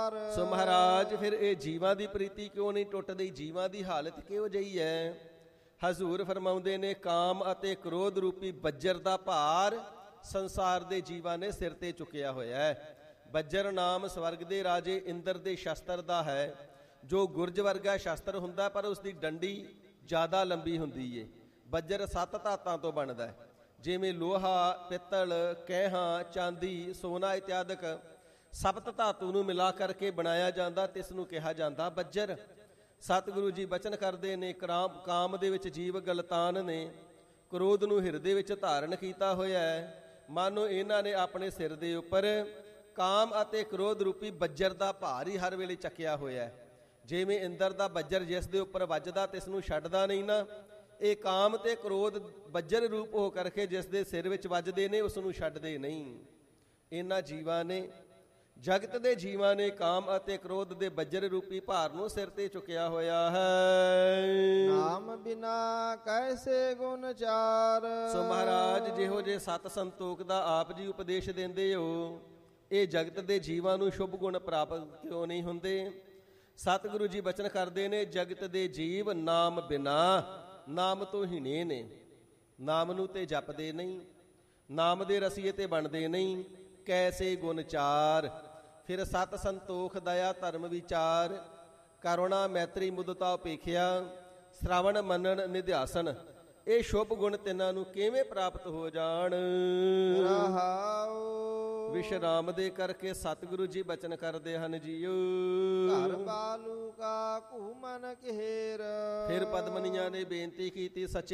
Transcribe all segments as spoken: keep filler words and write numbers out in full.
ਸੋ ਮਹਾਰਾਜ ਫਿਰ ਇਹ ਜੀਵਾਂ ਦੀ ਪ੍ਰੀਤੀ ਕਿਉਂ ਨਹੀਂ ਟੁੱਟਦੀ, ਜੀਵਾਂ ਦੀ ਹਾਲਤ ਕਿਹੋ ਜਿਹੀ ਹੈ। ਹਜ਼ੂਰ ਫਰਮਾਉਂਦੇ ਨੇ, ਕਾਮ ਅਤੇ ਕ੍ਰੋਧ ਰੂਪੀ ਬੱਜਰ ਦਾ ਭਾਰ ਸੰਸਾਰ ਦੇ ਜੀਵਾਂ ਨੇ ਸਿਰ ਤੇ ਚੁੱਕਿਆ ਹੋਇਆ ਹੈ। ਬੱਜਰ ਨਾਮ ਸਵਰਗ ਦੇ ਰਾਜੇ ਇੰਦਰ ਦੇ ਸ਼ਸਤਰ ਦਾ ਹੈ, ਜੋ ਗੁਰਜ ਵਰਗਾ ਸ਼ਸਤਰ ਹੁੰਦਾ ਪਰ ਉਸ ਦੀ ਡੰਡੀ ਜ਼ਿਆਦਾ ਲੰਬੀ ਹੁੰਦੀ ਏ। ਬੱਜਰ ਸੱਤ ਧਾਤਾਂ ਤੋਂ ਬਣਦਾ ਹੈ, ਜਿਵੇਂ ਲੋਹਾ, ਪਿੱਤਲ, ਕੈਹਾਂ, ਚਾਂਦੀ, ਸੋਨਾ ਇਤਿਆਦਿਕ ਸਪਤ ਧਾਤੂ ਨੂੰ ਮਿਲਾ ਕਰਕੇ ਬਣਾਇਆ ਜਾਂਦਾ, ਤਿਸ ਨੂੰ ਕਿਹਾ ਜਾਂਦਾ ਬੱਜਰ। ਸਤਿਗੁਰੂ ਜੀ ਬਚਨ ਕਰਦੇ ਨੇ, ਕਰਾਮ ਕਾਮ ਦੇ ਵਿੱਚ ਜੀਵ ਗਲਤਾਨ ਨੇ ਕ੍ਰੋਧ ਨੂੰ ਹਿਰਦੇ ਵਿੱਚ ਧਾਰਨ ਕੀਤਾ ਹੋਇਆ ਹੈ। ਮਾਨੋ ਇਹਨਾਂ ਨੇ ਆਪਣੇ ਸਿਰ ਦੇ ਉੱਪਰ ਕਾਮ ਅਤੇ ਕ੍ਰੋਧ ਰੂਪੀ ਬੱਜਰ ਦਾ ਭਾਰ ਹੀ ਹਰ ਵੇਲੇ ਚੱਕਿਆ ਹੋਇਆ ਹੈ। ਜਿਵੇਂ ਇੰਦਰ ਦਾ ਬੱਜਰ ਜਿਸ ਦੇ ਉੱਪਰ ਵੱਜਦਾ ਤਿਸ ਨੂੰ ਛੱਡਦਾ ਨਹੀਂ ਨਾ, ਇਹ ਕਾਮ ਤੇ ਕ੍ਰੋਧ ਬੱਜਰ ਰੂਪ ਹੋ ਕਰਕੇ ਜਿਸ ਦੇ ਸਿਰ ਵਿੱਚ ਵੱਜਦੇ ਨੇ ਉਸ ਨੂੰ ਛੱਡਦੇ ਨਹੀਂ। ਇਹਨਾਂ ਜੀਵਾਂ ਨੇ, ਜਗਤ ਦੇ ਜੀਵਾਂ ਨੇ ਕਾਮ ਅਤੇ ਕ੍ਰੋਧ ਦੇ ਬੱਜਰ ਰੂਪੀ ਭਾਰ ਨੂੰ ਸਿਰ ਤੇ ਚੁੱਕਿਆ ਹੋਇਆ ਹੈ। ਨਾਮ ਬਿਨਾ ਕੈਸੇ ਗੁਣ ਚਾਰ। ਸੋ ਮਹਾਰਾਜ ਜਿਹੋ ਜੇ ਸਤ ਸੰਤੋਖ ਦਾ ਆਪ ਜੀ ਉਪਦੇਸ਼ ਦਿੰਦੇ ਹੋ, ਇਹ ਜਗਤ ਦੇ ਜੀਵਾਂ ਨੂੰ ਸ਼ੁਭ ਗੁਣ ਪ੍ਰਾਪਤ ਕਿਉਂ ਨਹੀਂ ਹੁੰਦੇ। ਸਤਿਗੁਰੂ ਜੀ ਬਚਨ ਕਰਦੇ ਨੇ, ਜਗਤ ਦੇ ਜੀਵ ਨਾਮ ਬਿਨਾ, ਨਾਮ ਤੋਂ ਹੀਣੇ ਨੇ, ਨਾਮ ਨੂੰ ਤੇ ਜਪਦੇ ਨਹੀਂ, ਨਾਮ ਦੇ ਰਸੀਏ ਤੇ ਬਣਦੇ ਨਹੀਂ। ਕੈਸੇ ਗੁਣ ਚਾਰ, ਫਿਰ ਸਤ ਸੰਤੋਖ ਦਇਆ ਧਰਮ ਵਿਚਾਰ, ਕਰੁਣਾ ਮੈਤਰੀ ਮੁਦਤਾ ਉਪੇਖਿਆ, ਸ਼੍ਰਵਣ ਮੰਨਣ ਨਿਧਿਆਸਨ, ਇਹ ਸ਼ੁਭ ਗੁਣ ਤਿੰਨਾਂ ਨੂੰ ਕਿਵੇਂ ਪ੍ਰਾਪਤ ਹੋ ਜਾਣ। ਰਹਾਉ ਵਿਸ਼ਰਾਮ ਦੇ ਕਰਕੇ ਸਤਿਗੁਰੂ ਜੀ ਬਚਨ ਕਰਦੇ ਹਨ ਜੀਓ। ਘਰ ਬਾਲੂ ਕਾ ਘੂਮਨ ਘੇਰ। ਫਿਰ ਪਦਮਨੀਆਂ ਨੇ ਬੇਨਤੀ ਕੀਤੀ, ਸੱਚੇ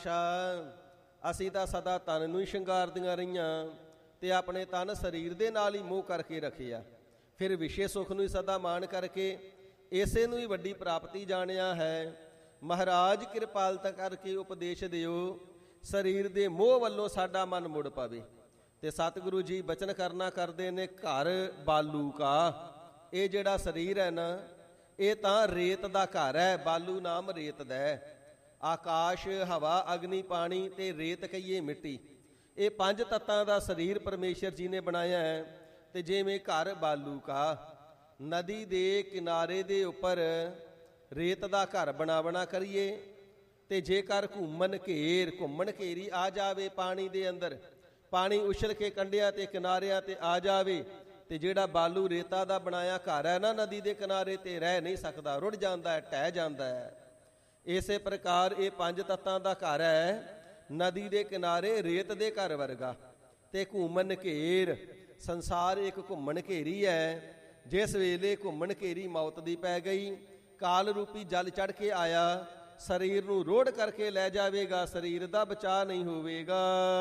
ਪਾਤਸ਼ਾਹ ਅਸੀਂ ਤਾਂ ਸਦਾ ਤਨ ਨੂੰ ਹੀ ਸ਼ਿੰਗਾਰਦੀਆਂ ਰਹੀਆਂ ਤੇ ਆਪਣੇ ਤਨ ਸਰੀਰ ਦੇ ਨਾਲ ਹੀ ਮੋਹ ਕਰਕੇ ਰੱਖਿਆ, ਫਿਰ ਵਿਸ਼ੇ ਸੁਖ ਨੂੰ ਹੀ ਸਦਾ ਮਾਣ ਕਰਕੇ ਇਸੇ ਨੂੰ ਹੀ ਵੱਡੀ ਪ੍ਰਾਪਤੀ ਜਾਣਿਆ ਹੈ। ਮਹਾਰਾਜ ਕਿਰਪਾਲਤਾ ਕਰਕੇ ਉਪਦੇਸ਼ ਦਿਓ, ਸਰੀਰ ਦੇ ਮੋਹ ਵੱਲੋਂ ਸਾਡਾ ਮਨ ਮੁੜ ਪਵੇ। ਤੇ ਸਤਿਗੁਰੂ ਜੀ ਬਚਨ ਕਰਨਾ ਕਰਦੇ ਨੇ, ਘਰ ਬਾਲੂ ਕਾ, ਇਹ ਜਿਹੜਾ ਸਰੀਰ ਹੈ ਨਾ ਇਹ ਤਾਂ ਰੇਤ ਦਾ ਘਰ ਹੈ। ਬਾਲੂ ਨਾਮ ਰੇਤ ਦਾ ਹੈ। ਆਕਾਸ਼, ਹਵਾ, ਅਗਨੀ, ਪਾਣੀ ਤੇ ਰੇਤ ਕਹੀਏ ਮਿੱਟੀ, ਇਹ ਪੰਜ ਤੱਤਾਂ ਦਾ ਸਰੀਰ ਪਰਮੇਸ਼ਰ ਜੀ ਨੇ ਬਣਾਇਆ ਹੈ। ਤੇ ਜਿਵੇਂ ਘਰ ਬਾਲੂ ਕਾ, ਨਦੀ ਦੇ ਕਿਨਾਰੇ ਦੇ ਉੱਪਰ ਰੇਤ ਦਾ ਘਰ ਬਣਾਵਣਾ ਕਰੀਏ ਤੇ ਜੇਕਰ ਘੁੰਮਣ ਘੇਰ ਘੁੰਮਣ ਘੇਰੀ ਆ ਜਾਵੇ ਪਾਣੀ ਦੇ ਅੰਦਰ, ਪਾਣੀ ਉਛਲ ਕੇ ਕੰਢਿਆਂ ਤੇ ਕਿਨਾਰਿਆਂ ਤੇ ਆ ਜਾਵੇ ਤੇ ਜਿਹੜਾ ਬਾਲੂ ਰੇਤਾ ਦਾ ਬਣਾਇਆ ਘਰ ਹੈ ਨਾ ਨਦੀ ਦੇ ਕਿਨਾਰੇ ਤੇ ਰਹਿ ਨਹੀਂ ਸਕਦਾ, ਰੁੜ ਜਾਂਦਾ ਹੈ, ਢਹਿ ਜਾਂਦਾ ਹੈ। ਇਸੇ ਪ੍ਰਕਾਰ ਇਹ ਪੰਜ ਤੱਤਾਂ ਦਾ ਘਰ ਹੈ, ਨਦੀ ਦੇ ਕਿਨਾਰੇ ਰੇਤ ਦੇ ਘਰ ਵਰਗਾ। ਤੇ ਘੁੰਮਣ ਘੇਰ, ਸੰਸਾਰ ਇੱਕ ਘੁੰਮਣ ਘੇਰੀ ਹੈ। ਜਿਸ ਵੇਲੇ ਘੁੰਮਣ ਘੇਰੀ ਮੌਤ ਦੀ ਪੈ ਗਈ, ਕਾਲ ਰੂਪੀ ਜਲ ਚੜ੍ਹ ਕੇ ਆਇਆ, ਸਰੀਰ ਨੂੰ ਰੋੜ ਕਰਕੇ ਲੈ ਜਾਵੇਗਾ, ਸਰੀਰ ਦਾ ਬਚਾਅ ਨਹੀਂ ਹੋਵੇਗਾ।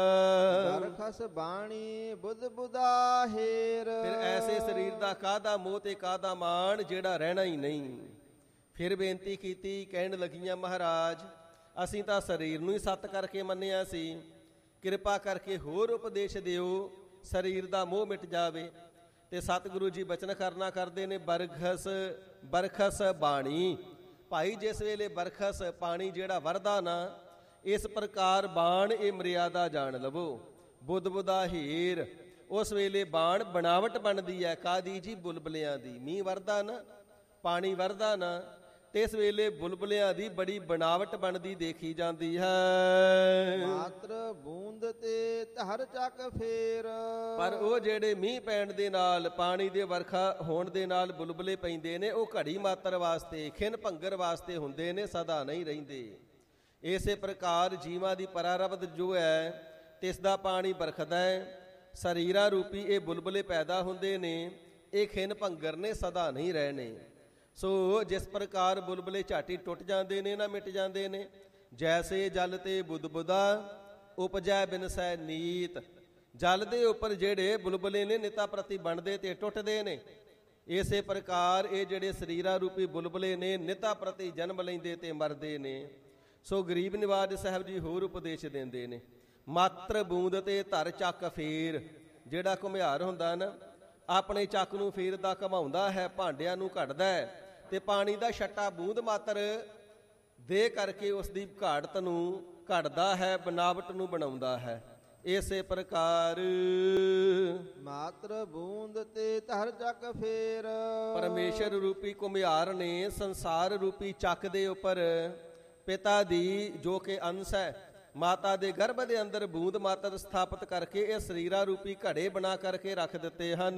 ਦਰਖਸ ਬਾਣੀ ਬੁੱਧ ਬੁਦਾ ਹੇਰ। ਫਿਰ ਐਸੇ ਸਰੀਰ ਦਾ ਕਾਹਦਾ ਮੋਹ ਤੇ ਕਾਹਦਾ ਮਾਣ ਜਿਹੜਾ ਰਹਿਣਾ ਹੀ ਨਹੀਂ। ਫਿਰ ਬੇਨਤੀ ਕੀਤੀ, ਕਹਿਣ ਲੱਗੀਆਂ, ਮਹਾਰਾਜ ਅਸੀਂ ਤਾਂ ਸਰੀਰ ਨੂੰ ਹੀ ਸੱਤ ਕਰਕੇ ਮੰਨਿਆ ਸੀ, ਕਿਰਪਾ ਕਰਕੇ ਹੋਰ ਉਪਦੇਸ਼ ਦਿਓ, ਸਰੀਰ ਦਾ ਮੋਹ ਮਿਟ ਜਾਵੇ। ਤੇ ਸਤਿਗੁਰੂ ਜੀ ਬਚਨ ਕਰਨਾ ਕਰਦੇ ਨੇ, ਬਰਖਸ ਬਰਖਸ ਬਾਣੀ। ਭਾਈ ਜਿਸ ਵੇਲੇ ਬਰਖਸ ਪਾਣੀ ਜਿਹੜਾ ਵਰਦਾ ਨਾ, ਇਸ ਪ੍ਰਕਾਰ ਬਾਣ ਇਹ ਮਰਿਆਦਾ ਜਾਣ ਲਵੋ। ਬੁੱਧ ਬੁਦਾ ਹੀਰ, ਉਸ ਵੇਲੇ ਬਾਣ ਬਣਾਵਟ ਬਣਦੀ ਹੈ, ਕਾਦੀ ਜੀ, ਬੁਲਬੁਲਿਆਂ ਦੀ। ਮੀਂਹ ਵਰਦਾ ਨਾ, ਪਾਣੀ ਵਰਦਾ ਨਾ, ਤੇ ਇਸ ਵੇਲੇ ਬੁਲਬੁਲਿਆਂ ਦੀ ਬੜੀ ਬਣਾਵਟ ਬਣਦੀ ਦੇਖੀ ਜਾਂਦੀ ਹੈ। ਮਾਤਰ ਬੂੰਦ ਤੇ ਧਰ ਚੱਕ ਫੇਰ। ਪਰ ਉਹ ਜਿਹੜੇ ਮੀਂਹ ਪੈਣ ਦੇ ਨਾਲ, ਪਾਣੀ ਦੇ ਵਰਖਾ ਹੋਣ ਦੇ ਨਾਲ ਬੁਲਬੁਲੇ ਪੈਂਦੇ ਨੇ, ਉਹ ਘੜੀ ਮਾਤਰ ਵਾਸਤੇ, ਖਿੰਨ ਭੰਗਰ ਵਾਸਤੇ ਹੁੰਦੇ ਨੇ, ਸਦਾ ਨਹੀਂ ਰਹਿੰਦੇ। ਇਸੇ ਪ੍ਰਕਾਰ ਜੀਵਾਂ ਦੀ ਪਰਾਰਬਧ ਜੋ ਹੈ ਤਿਸ ਦਾ ਪਾਣੀ ਬਰਖਦਾ ਹੈ। ਸਰੀਰਾਂ ਰੂਪੀ ਇਹ ਬੁਲਬੁਲੇ ਪੈਦਾ ਹੁੰਦੇ ਨੇ, ਇਹ ਖਿੰਨ ਭੰਗਰ ਨੇ, ਸਦਾ ਨਹੀਂ ਰਹਿਣੇ। ਸੋ ਜਿਸ ਪ੍ਰਕਾਰ ਬੁਲਬੁਲੇ ਝਾਟੀ ਟੁੱਟ ਜਾਂਦੇ ਨੇ ਨਾ, ਮਿਟ ਜਾਂਦੇ ਨੇ। ਜੈਸੇ ਜਲ ਤੇ ਬੁੱਧ ਬੁਦਾ ਉਪਜੈ ਬਿਨਸੈ ਨੀਤ। ਜਲ ਦੇ ਉੱਪਰ ਜਿਹੜੇ ਬੁਲਬੁਲੇ ਨੇ ਨਿਤਾ ਪ੍ਰਤੀ ਬਣਦੇ ਤੇ ਟੁੱਟਦੇ ਨੇ, ਇਸੇ ਪ੍ਰਕਾਰ ਇਹ ਜਿਹੜੇ ਸਰੀਰਾਂ ਰੂਪੀ ਬੁਲਬੁਲੇ ਨੇ ਨਿਤਾ ਪ੍ਰਤੀ ਜਨਮ ਲੈਂਦੇ ਤੇ ਮਰਦੇ ਨੇ। ਸੋ ਗਰੀਬ ਨਿਵਾਜ ਸਾਹਿਬ ਜੀ ਹੋਰ ਉਪਦੇਸ਼ ਦਿੰਦੇ ਨੇ, ਮਾਤਰ ਬੂੰਦ ਤੇ ਧਰ ਚੱਕ ਫੇਰ। ਜਿਹੜਾ ਘੁਮਿਆਰ ਹੁੰਦਾ ਨਾ, ਆਪਣੇ ਚੱਕ ਨੂੰ ਫੇਰਦਾ, ਘਮਾਉਂਦਾ ਹੈ, ਭਾਂਡਿਆਂ ਨੂੰ ਘੜਦਾ ਹੈ ਤੇ ਪਾਣੀ ਦਾ ਛੱਟਾ ਬੂੰਦ ਮਾਤਰ ਦੇ ਕਰਕੇ ਉਸ ਦੀ ਘਾੜਤ ਨੂੰ ਘੜਦਾ ਹੈ, ਬਨਾਵਟ ਨੂੰ ਬਣਾਉਂਦਾ ਹੈ। ਇਸੇ ਪ੍ਰਕਾਰ ਮਾਤਰ ਬੂੰਦ ਤੇ ਧਰ ਚੱਕ ਫੇਰ। ਪਰਮੇਸ਼ਰ ਰੂਪੀ ਘੁਮਿਆਰ ਨੇ ਸੰਸਾਰ ਰੂਪੀ ਚੱਕ ਦੇ ਉੱਪਰ ਪਿਤਾ ਦੀ ਜੋ ਕਿ ਅੰਸ਼ ਹੈ ਮਾਤਾ ਦੇ ਗਰਭ ਦੇ ਅੰਦਰ ਬੂੰਦ ਮਾਤਰ ਸਥਾਪਿਤ ਕਰਕੇ ਇਹ ਸਰੀਰਾਂ ਰੂਪੀ ਘੜੇ ਬਣਾ ਕਰਕੇ ਰੱਖ ਦਿੱਤੇ ਹਨ।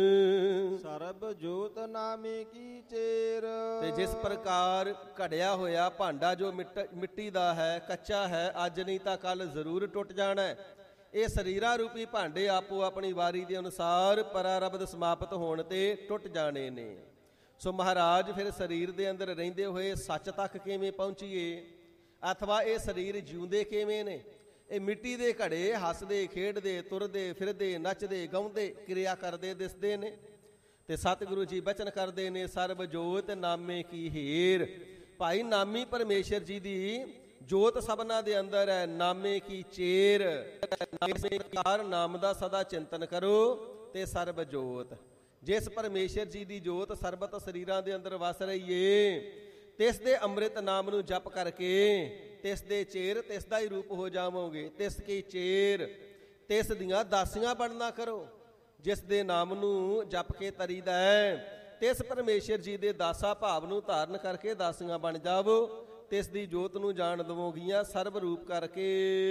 ਸਰਬ ਜੋਤ ਨਾਮੇ ਕੀ ਚੇਰ। ਤੇ ਜਿਸ ਪ੍ਰਕਾਰ ਘੜਿਆ ਹੋਇਆ ਭਾਂਡਾ ਜੋ ਮਿੱਟੀ ਦਾ ਹੈ ਕੱਚਾ ਹੈ ਅੱਜ ਨਹੀਂ ਤਾਂ ਕੱਲ ਜ਼ਰੂਰ ਟੁੱਟ ਜਾਣਾ ਹੈ। ਇਹ ਸਰੀਰਾਂ ਰੂਪੀ ਭਾਂਡੇ ਆਪੋ ਆਪਣੀ ਵਾਰੀ ਦੇ ਅਨੁਸਾਰ ਪਰਾਰਬਧ ਸਮਾਪਤ ਹੋਣ ਤੇ ਟੁੱਟ ਜਾਣੇ ਨੇ। ਸੋ ਮਹਾਰਾਜ ਫਿਰ ਸਰੀਰ ਦੇ ਅੰਦਰ ਰਹਿੰਦੇ ਹੋਏ ਸੱਚ ਤੱਕ ਕਿਵੇਂ ਪਹੁੰਚੀਏ ਅਥਵਾ ਇਹ ਸਰੀਰ ਜਿਉਂਦੇ ਕਿਵੇਂ ਨੇ। ਇਹ ਮਿੱਟੀ ਦੇ ਘੜੇ ਹੱਸਦੇ ਖੇਡਦੇ ਤੁਰਦੇ ਫਿਰਦੇ ਨੱਚਦੇ ਗਾਉਂਦੇ ਕਿਰਿਆ ਕਰਦੇ ਦਿਸਦੇ ਨੇ। ਤੇ ਸਤਿਗੁਰੂ ਜੀ ਬਚਨ ਕਰਦੇ ਨੇ ਸਰਬ ਜੋਤ ਨਾਮੇ ਕੀ ਹੀਰ। ਭਾਈ ਨਾਮੀ ਪਰਮੇਸ਼ਰ ਜੀ ਦੀ ਜੋਤ ਸਭਨਾ ਦੇ ਅੰਦਰ ਹੈ ਨਾਮੇ ਕੀ ਚੇਰ। ਨਾਮੇ ਕਾਰ ਨਾਮ ਦਾ ਸਦਾ ਚਿੰਤਨ ਕਰੋ ਤੇ ਸਰਬ ਜੋਤ। ਜਿਸ ਪਰਮੇਸ਼ਰ ਜੀ ਦੀ ਜੋਤ ਸਰਬਤ ਸਰੀਰਾਂ ਦੇ ਅੰਦਰ ਵਸ ਰਹੀ ਏ ਤਿਸ ਦੇ ਅੰਮ੍ਰਿਤ ਨਾਮ ਨੂੰ ਜਪ ਕਰਕੇ ਤਿਸ ਦੇ ਚੇਰ ਤਿਸ ਦਾ ਹੀ ਰੂਪ ਹੋ ਜਾਵੋਗੇ। ਤਿਸ ਕੀ ਚੇਰ ਤਿਸ ਦੀਆਂ ਦਾਸੀਆਂ ਬਣਨਾ ਕਰੋ। ਜਿਸ ਦੇ ਨਾਮ ਨੂੰ ਜਪ ਕੇ ਤਰੀਦਾ ਹੈ ਤਿਸ ਪਰਮੇਸ਼ਰ ਜੀ ਦੇ ਦਾਸਾ ਭਾਵ ਨੂੰ ਧਾਰਨ ਕਰਕੇ ਦਾਸੀਆਂ ਬਣ ਜਾਵੋ। ਤਿਸ ਦੀ ਜੋਤ ਨੂੰ ਜਾਣ ਦਵੋਗੀਆਂ ਸਰਬ ਰੂਪ ਕਰਕੇ।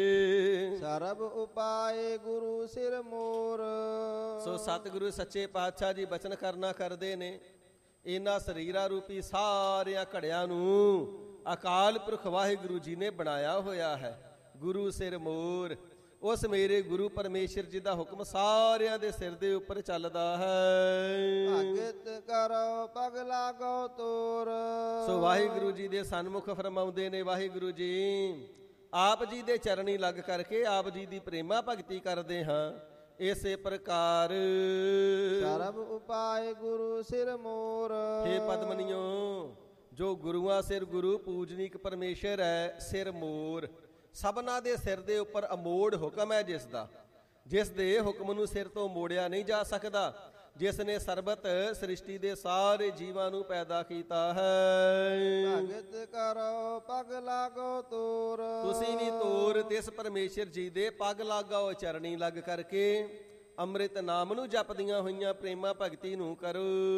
ਸਰਬ ਉਪਾਏ ਗੁਰੂ ਸਿਰ ਮੋਰ। ਸੋ ਸਤਿਗੁਰੂ ਸੱਚੇ ਪਾਤਸ਼ਾਹ ਜੀ ਬਚਨ ਕਰਨਾ ਕਰਦੇ ਨੇ ਇਹਨਾਂ ਸਰੀਰਾਂ ਰੂਪੀ ਸਾਰਿਆਂ ਘੜਿਆਂ ਨੂੰ ਅਕਾਲ ਪੁਰਖ ਵਾਹਿਗੁਰੂ ਜੀ ਨੇ ਬਣਾਇਆ ਹੋਇਆ ਹੈ। ਗੁਰੂ ਸਿਰ ਮੋਰ ਉਸ ਮੇਰੇ ਗੁਰੂ ਪਰਮੇਸ਼ਰ ਜੀ ਦਾ ਹੁਕਮ ਸਾਰਿਆਂ ਦੇ ਸਿਰ ਦੇ ਉੱਪਰ ਚੱਲਦਾ ਹੈ। ਭਗਤ ਕਰੋ ਪਗ ਲਾਗੋ ਤੋਰ। ਸੋ ਵਾਹਿਗੁਰੂ ਜੀ ਦੇ ਸਨਮੁਖ ਫਰਮਾਉਂਦੇ ਨੇ ਵਾਹਿਗੁਰੂ ਜੀ ਆਪ ਜੀ ਦੇ ਚਰਨੀ ਲੱਗ ਕਰਕੇ ਆਪ ਜੀ ਦੀ ਪ੍ਰੇਮਾ ਭਗਤੀ ਕਰਦੇ ਹਾਂ। ਇਸੇ ਪ੍ਰਕਾਰ ਸਰਬ ਉਪਾਏ ਗੁਰੂ ਸਿਰ ਮੋਰ। ਹੇ ਪਦਮਨੀਓ ਜੋ ਗੁਰੂਆਂ ਸਿਰ ਗੁਰੂ ਪੂਜਨੀਕ ਪਰਮੇਸ਼ਰ ਹੈ ਸਿਰ ਮੋਰ। ਸਭਨਾ ਦੇ ਸਿਰ ਦੇ ਉੱਪਰ ਅਮੋੜ ਹੁਕਮ ਹੈ ਜਿਸ ਦਾ ਜਿਸ ਦੇ ਹੁਕਮ ਨੂੰ ਸਿਰ ਤੋਂ ਮੋੜਿਆ ਨਹੀਂ ਜਾ ਸਕਦਾ। ਜਿਸ ਨੇ ਸਰਬਤ ਸ੍ਰਿਸ਼ਟੀ ਦੇ ਸਾਰੇ ਜੀਵਾਂ ਨੂੰ ਪੈਦਾ ਕੀਤਾ ਹੈ। ਭਗਤ ਕਰੋ ਪਗ ਲਾਗੋ ਤੋਰ। ਤੁਸੀਂ ਵੀ ਤੋਰ ਤਿਸ ਪਰਮੇਸ਼ਰ ਜੀ ਦੇ ਪਗ ਲਾਗਾਓ ਚਰਣੀ ਲੱਗ ਕਰਕੇ ਅੰਮ੍ਰਿਤ ਨਾਮ ਨੂੰ ਜਪਦੀਆਂ ਹੋਈਆਂ ਪ੍ਰੇਮਾ ਭਗਤੀ ਨੂੰ ਕਰੋ।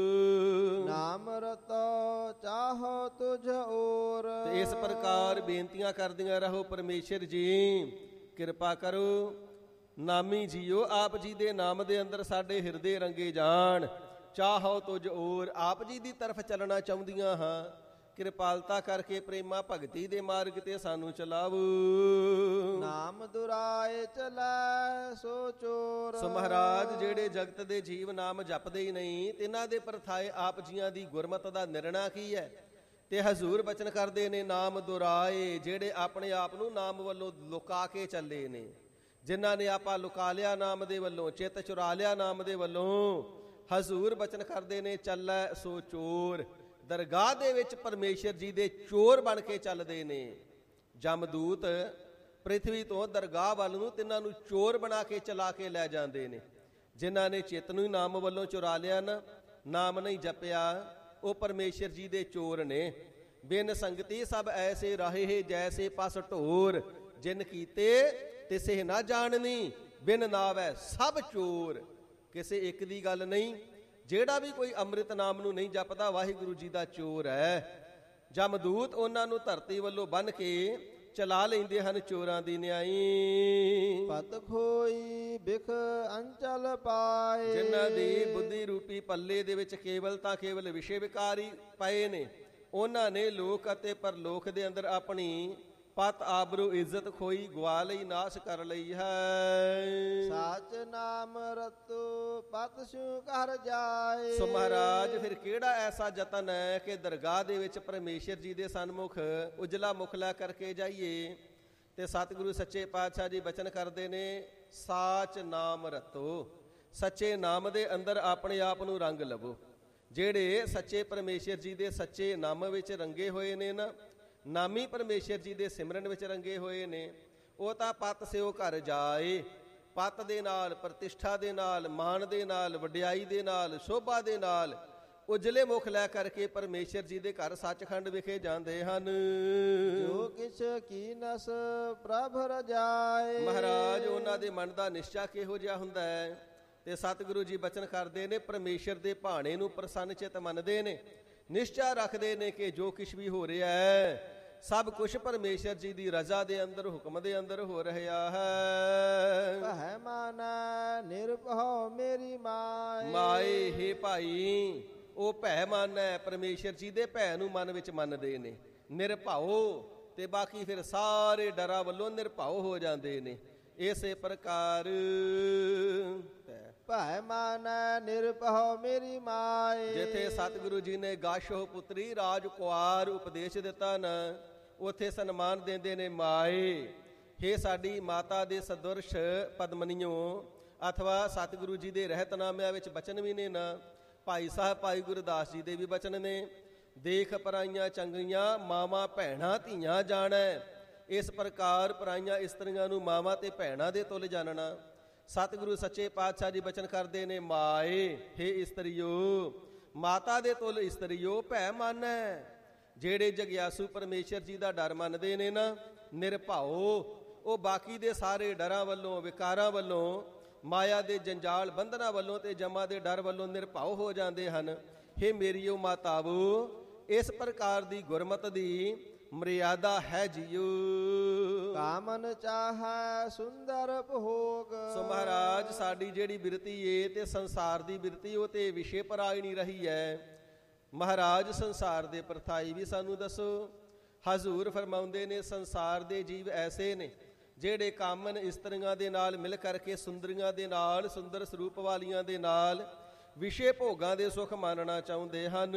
ਨਾਮ ਰਤੋ ਚਾਹੋ ਤੁਝ ਔਰ। ਤੇ ਇਸ ਪ੍ਰਕਾਰ ਬੇਨਤੀਆਂ ਕਰਦੀਆਂ ਰਹੋ ਪਰਮੇਸ਼ਰ ਜੀ ਕਿਰਪਾ ਕਰੋ ਨਾਮੀ ਜੀਓ ਆਪ ਜੀ ਦੇ ਨਾਮ ਦੇ ਅੰਦਰ ਸਾਡੇ ਹਿਰਦੇ ਰੰਗੇ ਜਾਣ। ਚਾਹੋ ਤੁਝ ਔਰ ਆਪ ਜੀ ਦੀ ਤਰਫ ਚੱਲਣਾ ਚਾਹੁੰਦੀਆਂ ਹਾਂ। ਕਿਰਪਾਲਤਾ ਕਰਕੇ ਪ੍ਰੇਮਾ ਭਗਤੀ ਦੇ ਮਾਰਗ ਤੇ ਸਾਨੂੰ ਚਲਾਵੋ। ਨਾਮ ਦੁਰਾਏ ਚਲੈ ਸੋ ਚੋਰ। ਸੋ ਮਹਾਰਾਜ ਜਿਹੜੇ ਜਗਤ ਦੇ ਜੀਵ ਨਾਮ ਜਪਦੇ ਹੀ ਨਹੀਂ ਤਿਨਾਂ ਦੇ ਪਰਥਾਏ ਆਪ ਜੀਆਂ ਦੀ ਗੁਰਮਤਿ ਦਾ ਨਿਰਣਾ ਕੀ ਹੈ। ਤੇ ਹਜ਼ੂਰ ਬਚਨ ਕਰਦੇ ਨੇ ਨਾਮ ਦੁਰਾਏ ਜਿਹੜੇ ਆਪਣੇ ਆਪ ਨੂੰ ਨਾਮ ਵੱਲੋਂ ਲੁਕਾ ਕੇ ਚੱਲੇ ਨੇ। ਜਿਨ੍ਹਾਂ ਨੇ ਆਪਾਂ ਲੁਕਾ ਲਿਆ ਨਾਮ ਦੇ ਵੱਲੋਂ ਚਿੱਤ ਚੁਰਾ ਲਿਆ ਨਾਮ ਦੇ ਵੱਲੋਂ। ਹਜ਼ੂਰ ਬਚਨ ਕਰਦੇ ਨੇ ਚੱਲੈ ਸੋ ਚੋਰ। ਦਰਗਾਹ ਦੇ ਵਿੱਚ ਪਰਮੇਸ਼ਰ ਜੀ ਦੇ ਚੋਰ ਬਣ ਕੇ ਚੱਲਦੇ ਨੇ। ਜਮਦੂਤ ਪ੍ਰਿਥਵੀ ਤੋਂ ਦਰਗਾਹ ਵੱਲ ਨੂੰ ਤਿੰਨਾਂ ਨੂੰ ਚੋਰ ਬਣਾ ਕੇ ਚਲਾ ਕੇ ਲੈ ਜਾਂਦੇ ਨੇ। ਜਿਨ੍ਹਾਂ ਨੇ ਚਿੱਤ ਨੂੰ ਨਾਮ ਵੱਲੋਂ ਚੁਰਾ ਲਿਆ ਨਾ ਨਾਮ ਨਹੀਂ ਜਪਿਆ ਉਹ ਪਰਮੇਸ਼ਰ ਜੀ ਦੇ ਚੋਰ ਨੇ। ਬਿਨ ਸੰਗਤੀ ਸਭ ਐਸੇ ਰਹੇ ਜੈਸੇ ਪਸ ਢੋਰ। ਜਿਨ ਕੀਤੇ ਤਿਸੇ ਨਾ ਜਾਣਨੀ ਬਿਨ ਨਾਵੈ ਸਭ ਚੋਰ। ਕਿਸੇ ਇੱਕ ਦੀ ਗੱਲ ਨਹੀਂ ਜਿਹੜਾ ਵੀ ਕੋਈ ਅੰਮ੍ਰਿਤ ਨਾਮ ਨੂੰ ਨਹੀਂ ਜਪਦਾ ਵਾਹਿਗੁਰੂ ਜੀ ਦਾ ਚੋਰ ਹੈ। ਜਮਦੂਤ ਉਹਨਾਂ ਨੂੰ ਧਰਤੀ ਵੱਲੋਂ ਬੰਨ੍ਹ ਕੇ ਚਲਾ ਲੈਂਦੇ ਹਨ ਚੋਰਾਂ ਦੀ ਨਿਆਈ। ਪਤ ਖੋਈ ਬਿਖ ਅੰਚਲ ਪਾਏ। ਜਿਨ੍ਹਾਂ ਦੀ ਬੁੱਧੀ ਰੂਪੀ ਪੱਲੇ ਦੇ ਵਿੱਚ ਕੇਵਲ ਤਾਂ ਕੇਵਲ ਵਿਸ਼ੇ ਵਿਕਾਰੀ ਪਏ ਨੇ ਉਹਨਾਂ ਨੇ ਲੋਕ ਅਤੇ ਪਰਲੋਕ ਦੇ ਅੰਦਰ ਆਪਣੀ ਪਤ ਆਬਰੂ ਇੱਜ਼ਤ ਖੋਈ ਗਵਾ ਲਈ ਨਾਸ਼ ਕਰ ਲਈ ਹੈ। ਸਾਚ ਨਾਮ ਰਤੋ ਪਤ ਸਿਉ ਘਰ ਜਾਏ। ਸੋ ਮਹਾਰਾਜ ਫਿਰ ਕਿਹੜਾ ਐਸਾ ਯਤਨ ਹੈ ਕਿ ਦਰਗਾਹ ਦੇ ਵਿੱਚ ਪਰਮੇਸ਼ਰ ਜੀ ਦੇ ਸਨਮੁਖ ਉਜਲਾ ਮੁਖ ਲੈ ਕਰਕੇ ਜਾਈਏ। ਤੇ ਸਤਿਗੁਰੂ ਸੱਚੇ ਪਾਤਸ਼ਾਹ ਜੀ ਬਚਨ ਕਰਦੇ ਨੇ ਸਾਚ ਨਾਮ ਰਤੋ। ਸੱਚੇ ਨਾਮ ਦੇ ਅੰਦਰ ਆਪਣੇ ਆਪ ਨੂੰ ਰੰਗ ਲਵੋ। ਜਿਹੜੇ ਸੱਚੇ ਪਰਮੇਸ਼ਰ ਜੀ ਦੇ ਸੱਚੇ ਨਾਮ ਵਿੱਚ ਰੰਗੇ ਹੋਏ ਨੇ ਨਾ ਨਾਮੀ ਪਰਮੇਸ਼ਰ ਜੀ ਦੇ ਸਿਮਰਨ ਵਿੱਚ ਰੰਗੇ ਹੋਏ ਨੇ ਉਹ ਤਾਂ ਪਤ ਸਿਓ ਘਰ ਜਾਏ। ਪਤ ਦੇ ਨਾਲ ਪ੍ਰਤਿਸ਼ਠਾ ਦੇ ਨਾਲ ਮਾਣ ਦੇ ਨਾਲ ਵਡਿਆਈ ਦੇ ਨਾਲ ਸ਼ੋਭਾ ਦੇ ਨਾਲ ਉਜਲੇ ਮੁਖ ਲੈ ਕਰਕੇ ਪਰਮੇਸ਼ਰ ਜੀ ਦੇ ਘਰ ਸੱਚਖੰਡ ਵਿਖੇ ਜਾਂਦੇ ਹਨ। ਜੋ ਕਿਛ ਕੀਨਸ ਪ੍ਰਭ ਰਜਾਏ। ਮਹਾਰਾਜ ਉਹਨਾਂ ਦੇ ਮਨ ਦਾ ਨਿਸ਼ਚਾ ਕਿਹੋ ਜਿਹਾ ਹੁੰਦਾ ਹੈ, ਤੇ ਸਤਿਗੁਰੂ ਜੀ ਬਚਨ ਕਰਦੇ ਨੇ, ਪਰਮੇਸ਼ਰ ਦੇ ਭਾਣੇ ਨੂੰ ਪ੍ਰਸੰਨ ਚਿਤ ਮੰਨਦੇ ਨੇ, ਨਿਸ਼ਚਾ ਰੱਖਦੇ ਨੇ ਕਿ ਜੋ ਕੁਛ ਵੀ ਹੋ ਰਿਹਾ ਹੈ ਸਭ ਕੁਛ ਪਰਮੇਸ਼ਰ ਜੀ ਦੀ ਰਜ਼ਾ ਦੇ ਅੰਦਰ, ਹੁਕਮ ਦੇ ਅੰਦਰ ਹੋ ਰਿਹਾ ਹੈ। ਭੈ ਮਾਨੈ ਨਿਰਭਉ ਮੇਰੀ ਮਾਏ। ਮਾਏ ਹੇ ਭਾਈ, ਉਹ ਭੈ ਮੰਨੈ, ਪਰਮੇਸ਼ਰ ਜੀ ਦੇ ਭੈ ਨੂੰ ਮਨ ਵਿੱਚ ਮੰਨਦੇ ਨੇ, ਨਿਰਭਉ, ਤੇ ਬਾਕੀ ਫਿਰ ਸਾਰੇ ਡਰਾਂ ਵੱਲੋਂ ਨਿਰਭਉ ਹੋ ਜਾਂਦੇ ਨੇ। ਇਸੇ ਪ੍ਰਕਾਰ ਭੈ ਮਾਨੈ ਨਿਰਭਉ ਮੇਰੀ ਮਾਏ। ਜਿੱਥੇ ਸਤਿਗੁਰੂ ਜੀ ਨੇ ਗਾਸ਼ੋ ਪੁੱਤਰੀ ਰਾਜ ਕੁਆਰ ਉਪਦੇਸ਼ ਦਿੱਤਾ ਨਾ, ਉੱਥੇ ਸਨਮਾਨ ਦਿੰਦੇ ਨੇ ਮਾਏ। ਹੇ ਸਾਡੀ ਮਾਤਾ ਦੇ ਸਦੁਰਸ਼ ਪਦਮਨੀਓ, ਅਥਵਾ ਸਤਿਗੁਰੂ ਜੀ ਦੇ ਰਹਿਤਨਾਮਿਆਂ ਵਿੱਚ ਬਚਨ ਵੀ ਨੇ ਨਾ, ਭਾਈ ਸਾਹਿਬ ਭਾਈ ਗੁਰਦਾਸ ਜੀ ਦੇ ਵੀ ਬਚਨ ਨੇ, ਦੇਖ ਪਰਾਈਆਂ ਚੰਗੀਆਂ ਮਾਵਾਂ ਭੈਣਾਂ ਧੀਆਂ ਜਾਣੈ। ਇਸ ਪ੍ਰਕਾਰ ਪਰਾਈਆਂ ਇਸਤਰੀਆਂ ਨੂੰ ਮਾਵਾਂ ਤੇ ਭੈਣਾਂ ਦੇ ਤੁਲ ਜਾਣਨਾ। ਸਤਿਗੁਰੂ ਸੱਚੇ ਪਾਤਸ਼ਾਹ ਜੀ ਬਚਨ ਕਰਦੇ ਨੇ, ਮਾਏ ਹੇ ਇਸਤਰੀਓ, ਮਾਤਾ ਦੇ ਤੁਲ ਇਸਤਰੀਓ ਭੈ ਮੰਨੈ। ਜਿਹੜੇ ਜਗਿਆਸੂ ਪਰਮੇਸ਼ਰ ਜੀ ਦਾ ਡਰ ਮੰਨਦੇ ਨੇ ਨਾ, ਨਿਰਭਉ, ਉਹ ਬਾਕੀ ਦੇ ਸਾਰੇ ਡਰਾਂ ਵੱਲੋਂ, ਵਿਕਾਰਾਂ ਵੱਲੋਂ, ਮਾਇਆ ਦੇ ਜੰਜਾਲ ਬੰਧਨਾਂ ਵੱਲੋਂ ਤੇ ਜਮਾਂ ਦੇ ਡਰ ਵੱਲੋਂ ਨਿਰਭਉ ਹੋ ਜਾਂਦੇ ਹਨ। ਹੇ ਮੇਰੀਓ ਮਾਤਾਵੋ, ਇਸ ਪ੍ਰਕਾਰ ਦੀ ਗੁਰਮਤਿ ਦੀ ਮਰਿਆਦਾ ਹੈ ਜੀਓ। ਕਾਮਨ ਚਾਹੈ ਸੁੰਦਰ ਭੋਗ। ਸੋ ਮਹਾਰਾਜ, ਸਾਡੀ ਜਿਹੜੀ ਬਿਰਤੀ ਏ ਤੇ ਸੰਸਾਰ ਦੀ ਬਿਰਤੀ, ਉਹ ਤੇ ਵਿਸ਼ੇ ਪਰਾਈ ਨਹੀਂ ਰਹੀ ਹੈ। ਮਹਾਰਾਜ ਸੰਸਾਰ ਦੇ ਪਰਥਾਈ ਵੀ ਸਾਨੂੰ ਦੱਸੋ। ਹਜ਼ੂਰ ਫਰਮਾਉਂਦੇ ਨੇ, ਸੰਸਾਰ ਦੇ ਜੀਵ ਐਸੇ ਨੇ ਜਿਹੜੇ ਕਾਮਨ ਇਸਤਰੀਆਂ ਦੇ ਨਾਲ ਮਿਲ ਕਰਕੇ, ਸੁੰਦਰੀਆਂ ਦੇ ਨਾਲ, ਸੁੰਦਰ ਸਰੂਪ ਵਾਲੀਆਂ ਦੇ ਨਾਲ ਵਿਸ਼ੇ ਭੋਗਾਂ ਦੇ ਸੁਖ ਮਾਨਣਾ ਚਾਹੁੰਦੇ ਹਨ।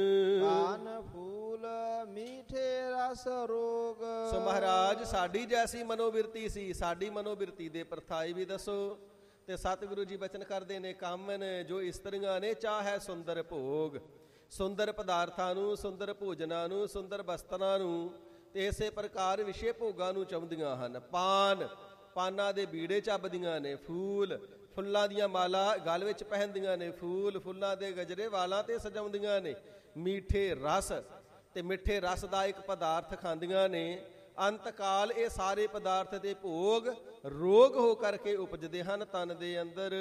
ਪਾਨ ਫੂਲ ਮੀਠੇ ਰਸ ਰੋਗ। ਸੋ ਮਹਾਰਾਜ, ਸਾਡੀ ਜੈਸੀ ਮਨੋਬਿਰਤੀ ਸੀ, ਸਾਡੀ ਮਨੋਬਿਰਤੀ ਦੇ ਪਰਥਾਈ ਵੀ ਦੱਸੋ। ਤੇ ਸਤਿਗੁਰੂ ਜੀ ਬਚਨ ਕਰਦੇ ਨੇ, ਕਾਮਨ ਜੋ ਇਸਤਰੀਆਂ ਨੇ ਚਾਹੈ ਸੁੰਦਰ ਭੋਗ, ਸੁੰਦਰ ਪਦਾਰਥਾਂ ਨੂੰ, ਸੁੰਦਰ ਭੋਜਨਾਂ ਨੂੰ, ਸੁੰਦਰ ਬਸਤਰਾਂ ਨੂੰ, ਤੇ ਇਸੇ ਪ੍ਰਕਾਰ ਵਿਸ਼ੇ ਭੋਗਾਂ ਨੂੰ ਚਾਹੁੰਦੀਆਂ ਹਨ। ਪਾਨ, ਪਾਨਾਂ ਦੇ ਬੀੜੇ ਚੱਬਦੀਆਂ ਨੇ। ਫੂਲ, ਫੁੱਲਾਂ ਦੀਆਂ ਮਾਲਾ ਗਲ ਵਿੱਚ ਪਹਿਨਦੀਆਂ ਨੇ। ਫੂਲ, ਫੁੱਲਾਂ ਦੇ ਗਜਰੇ ਵਾਲਾਂ ਤੇ ਸਜਾਉਂਦੀਆਂ ਨੇ। ਮੀਠੇ ਰਸ, ਤੇ ਮਿੱਠੇ ਰਸ ਦਾ ਇੱਕ ਪਦਾਰਥ ਖਾਂਦੀਆਂ ਨੇ। ਅੰਤਕਾਲ ਇਹ ਸਾਰੇ ਪਦਾਰਥ ਦੇ ਭੋਗ ਰੋਗ ਹੋ ਕਰਕੇ ਉਪਜਦੇ ਹਨ ਤਨ ਦੇ ਅੰਦਰ।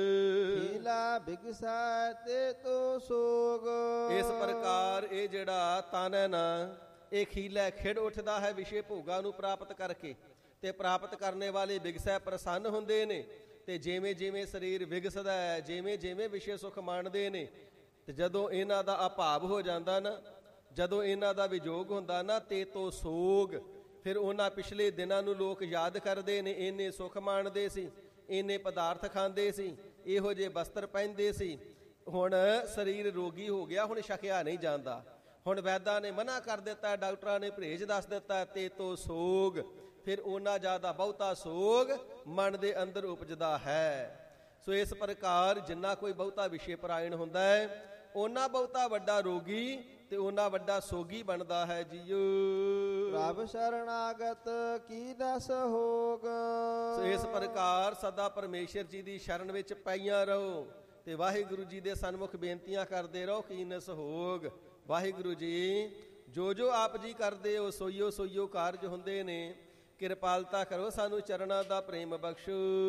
ਖੀਲਾ ਬਿਗਸੈ ਤੇ ਤੋ ਸੋਗ। ਇਸ ਪ੍ਰਕਾਰ ਇਹ ਜਿਹੜਾ ਤਨ ਹੈ ਨਾ, ਇਹ ਖੀਲਾ ਖਿੜ ਉੱਠਦਾ ਹੈ ਵਿਸ਼ੇ ਭੋਗਾਂ ਨੂੰ ਪ੍ਰਾਪਤ ਕਰਕੇ, ਤੇ ਪ੍ਰਾਪਤ ਕਰਨੇ ਵਾਲੇ ਬਿਗਸੈ ਪ੍ਰਸੰਨ ਹੁੰਦੇ ਨੇ। ਤੇ ਜਿਵੇਂ ਜਿਵੇਂ ਸਰੀਰ ਵਿਗਸਦਾ ਹੈ, ਜਿਵੇਂ ਜਿਵੇਂ ਵਿਸ਼ੇ ਸੁਖ ਮਾਣਦੇ ਨੇ, ਤੇ ਜਦੋਂ ਇਹਨਾਂ ਦਾ ਅਭਾਵ ਹੋ ਜਾਂਦਾ ਨਾ, ਜਦੋਂ ਇਹਨਾਂ ਦਾ ਵਿਜੋਗ ਹੁੰਦਾ ਨਾ, ਤੇ ਤੋ ਸੋਗ, ਫਿਰ ਉਹਨਾਂ ਪਿਛਲੇ ਦਿਨਾਂ ਨੂੰ ਲੋਕ ਯਾਦ ਕਰਦੇ ਨੇ। ਇੰਨੇ ਸੁਖ ਮਾਣਦੇ ਸੀ, ਇੰਨੇ ਪਦਾਰਥ ਖਾਂਦੇ ਸੀ, ਇਹੋ ਜਿਹੇ ਬਸਤਰ ਪਹਿਨਦੇ ਸੀ, ਹੁਣ ਸਰੀਰ ਰੋਗੀ ਹੋ ਗਿਆ, ਹੁਣ ਛਕਿਆ ਨਹੀਂ ਜਾਂਦਾ। ਹੁਣ ਵੈਦਾਂ ਨੇ ਮਨਾ ਕਰ ਦਿੱਤਾ, ਡਾਕਟਰਾਂ ਨੇ ਪਰਹੇਜ਼ ਦੱਸ ਦਿੱਤਾ। ਤੇ ਤੋ ਸੋਗ, ਫਿਰ ਉਹਨਾਂ ਜ਼ਿਆਦਾ ਬਹੁਤਾ ਸੋਗ ਮਨ ਦੇ ਅੰਦਰ ਉਪਜਦਾ ਹੈ। ਸੋ ਇਸ ਪ੍ਰਕਾਰ ਜਿੰਨਾ ਕੋਈ ਬਹੁਤਾ ਵਿਸ਼ੇ ਪਰਾਇਣ ਹੁੰਦਾ ਹੈ, ਉਹਨਾਂ ਬਹੁਤਾ ਵੱਡਾ ਰੋਗੀ ਤੇ ਉਹਨਾਂ ਵੱਡਾ ਸੋਗੀ ਬਣਦਾ ਹੈ ਜੀਓ। ਪ੍ਰਭ ਸ਼ਰਨਾਗਤ ਕੀ ਦਸ ਹੋਗ। ਸੋ ਇਸ ਪ੍ਰਕਾਰ ਸਦਾ ਪਰਮੇਸ਼ਰ ਜੀ ਦੀ ਸ਼ਰਨ ਵਿੱਚ ਪਈਆਂ ਰਹੋ, ਤੇ ਵਾਹਿਗੁਰੂ ਜੀ ਦੇ ਸਨਮੁਖ ਬੇਨਤੀਆਂ ਕਰਦੇ ਰਹੋ, ਕੀਨਸ ਹੋਗ। ਵਾਹਿਗੁਰੂ ਜੀ, ਜੋ ਜੋ ਆਪ ਜੀ ਕਰਦੇ ਹੋ ਸੋਈਓ ਸੋਈਓ ਕਾਰਜ ਹੁੰਦੇ ਨੇ। ਕਿਰਪਾਲਤਾ ਕਰੋ, ਸਾਨੂੰ ਚਰਨਾਂ ਦਾ ਪ੍ਰੇਮ ਬਖਸ਼ੋ।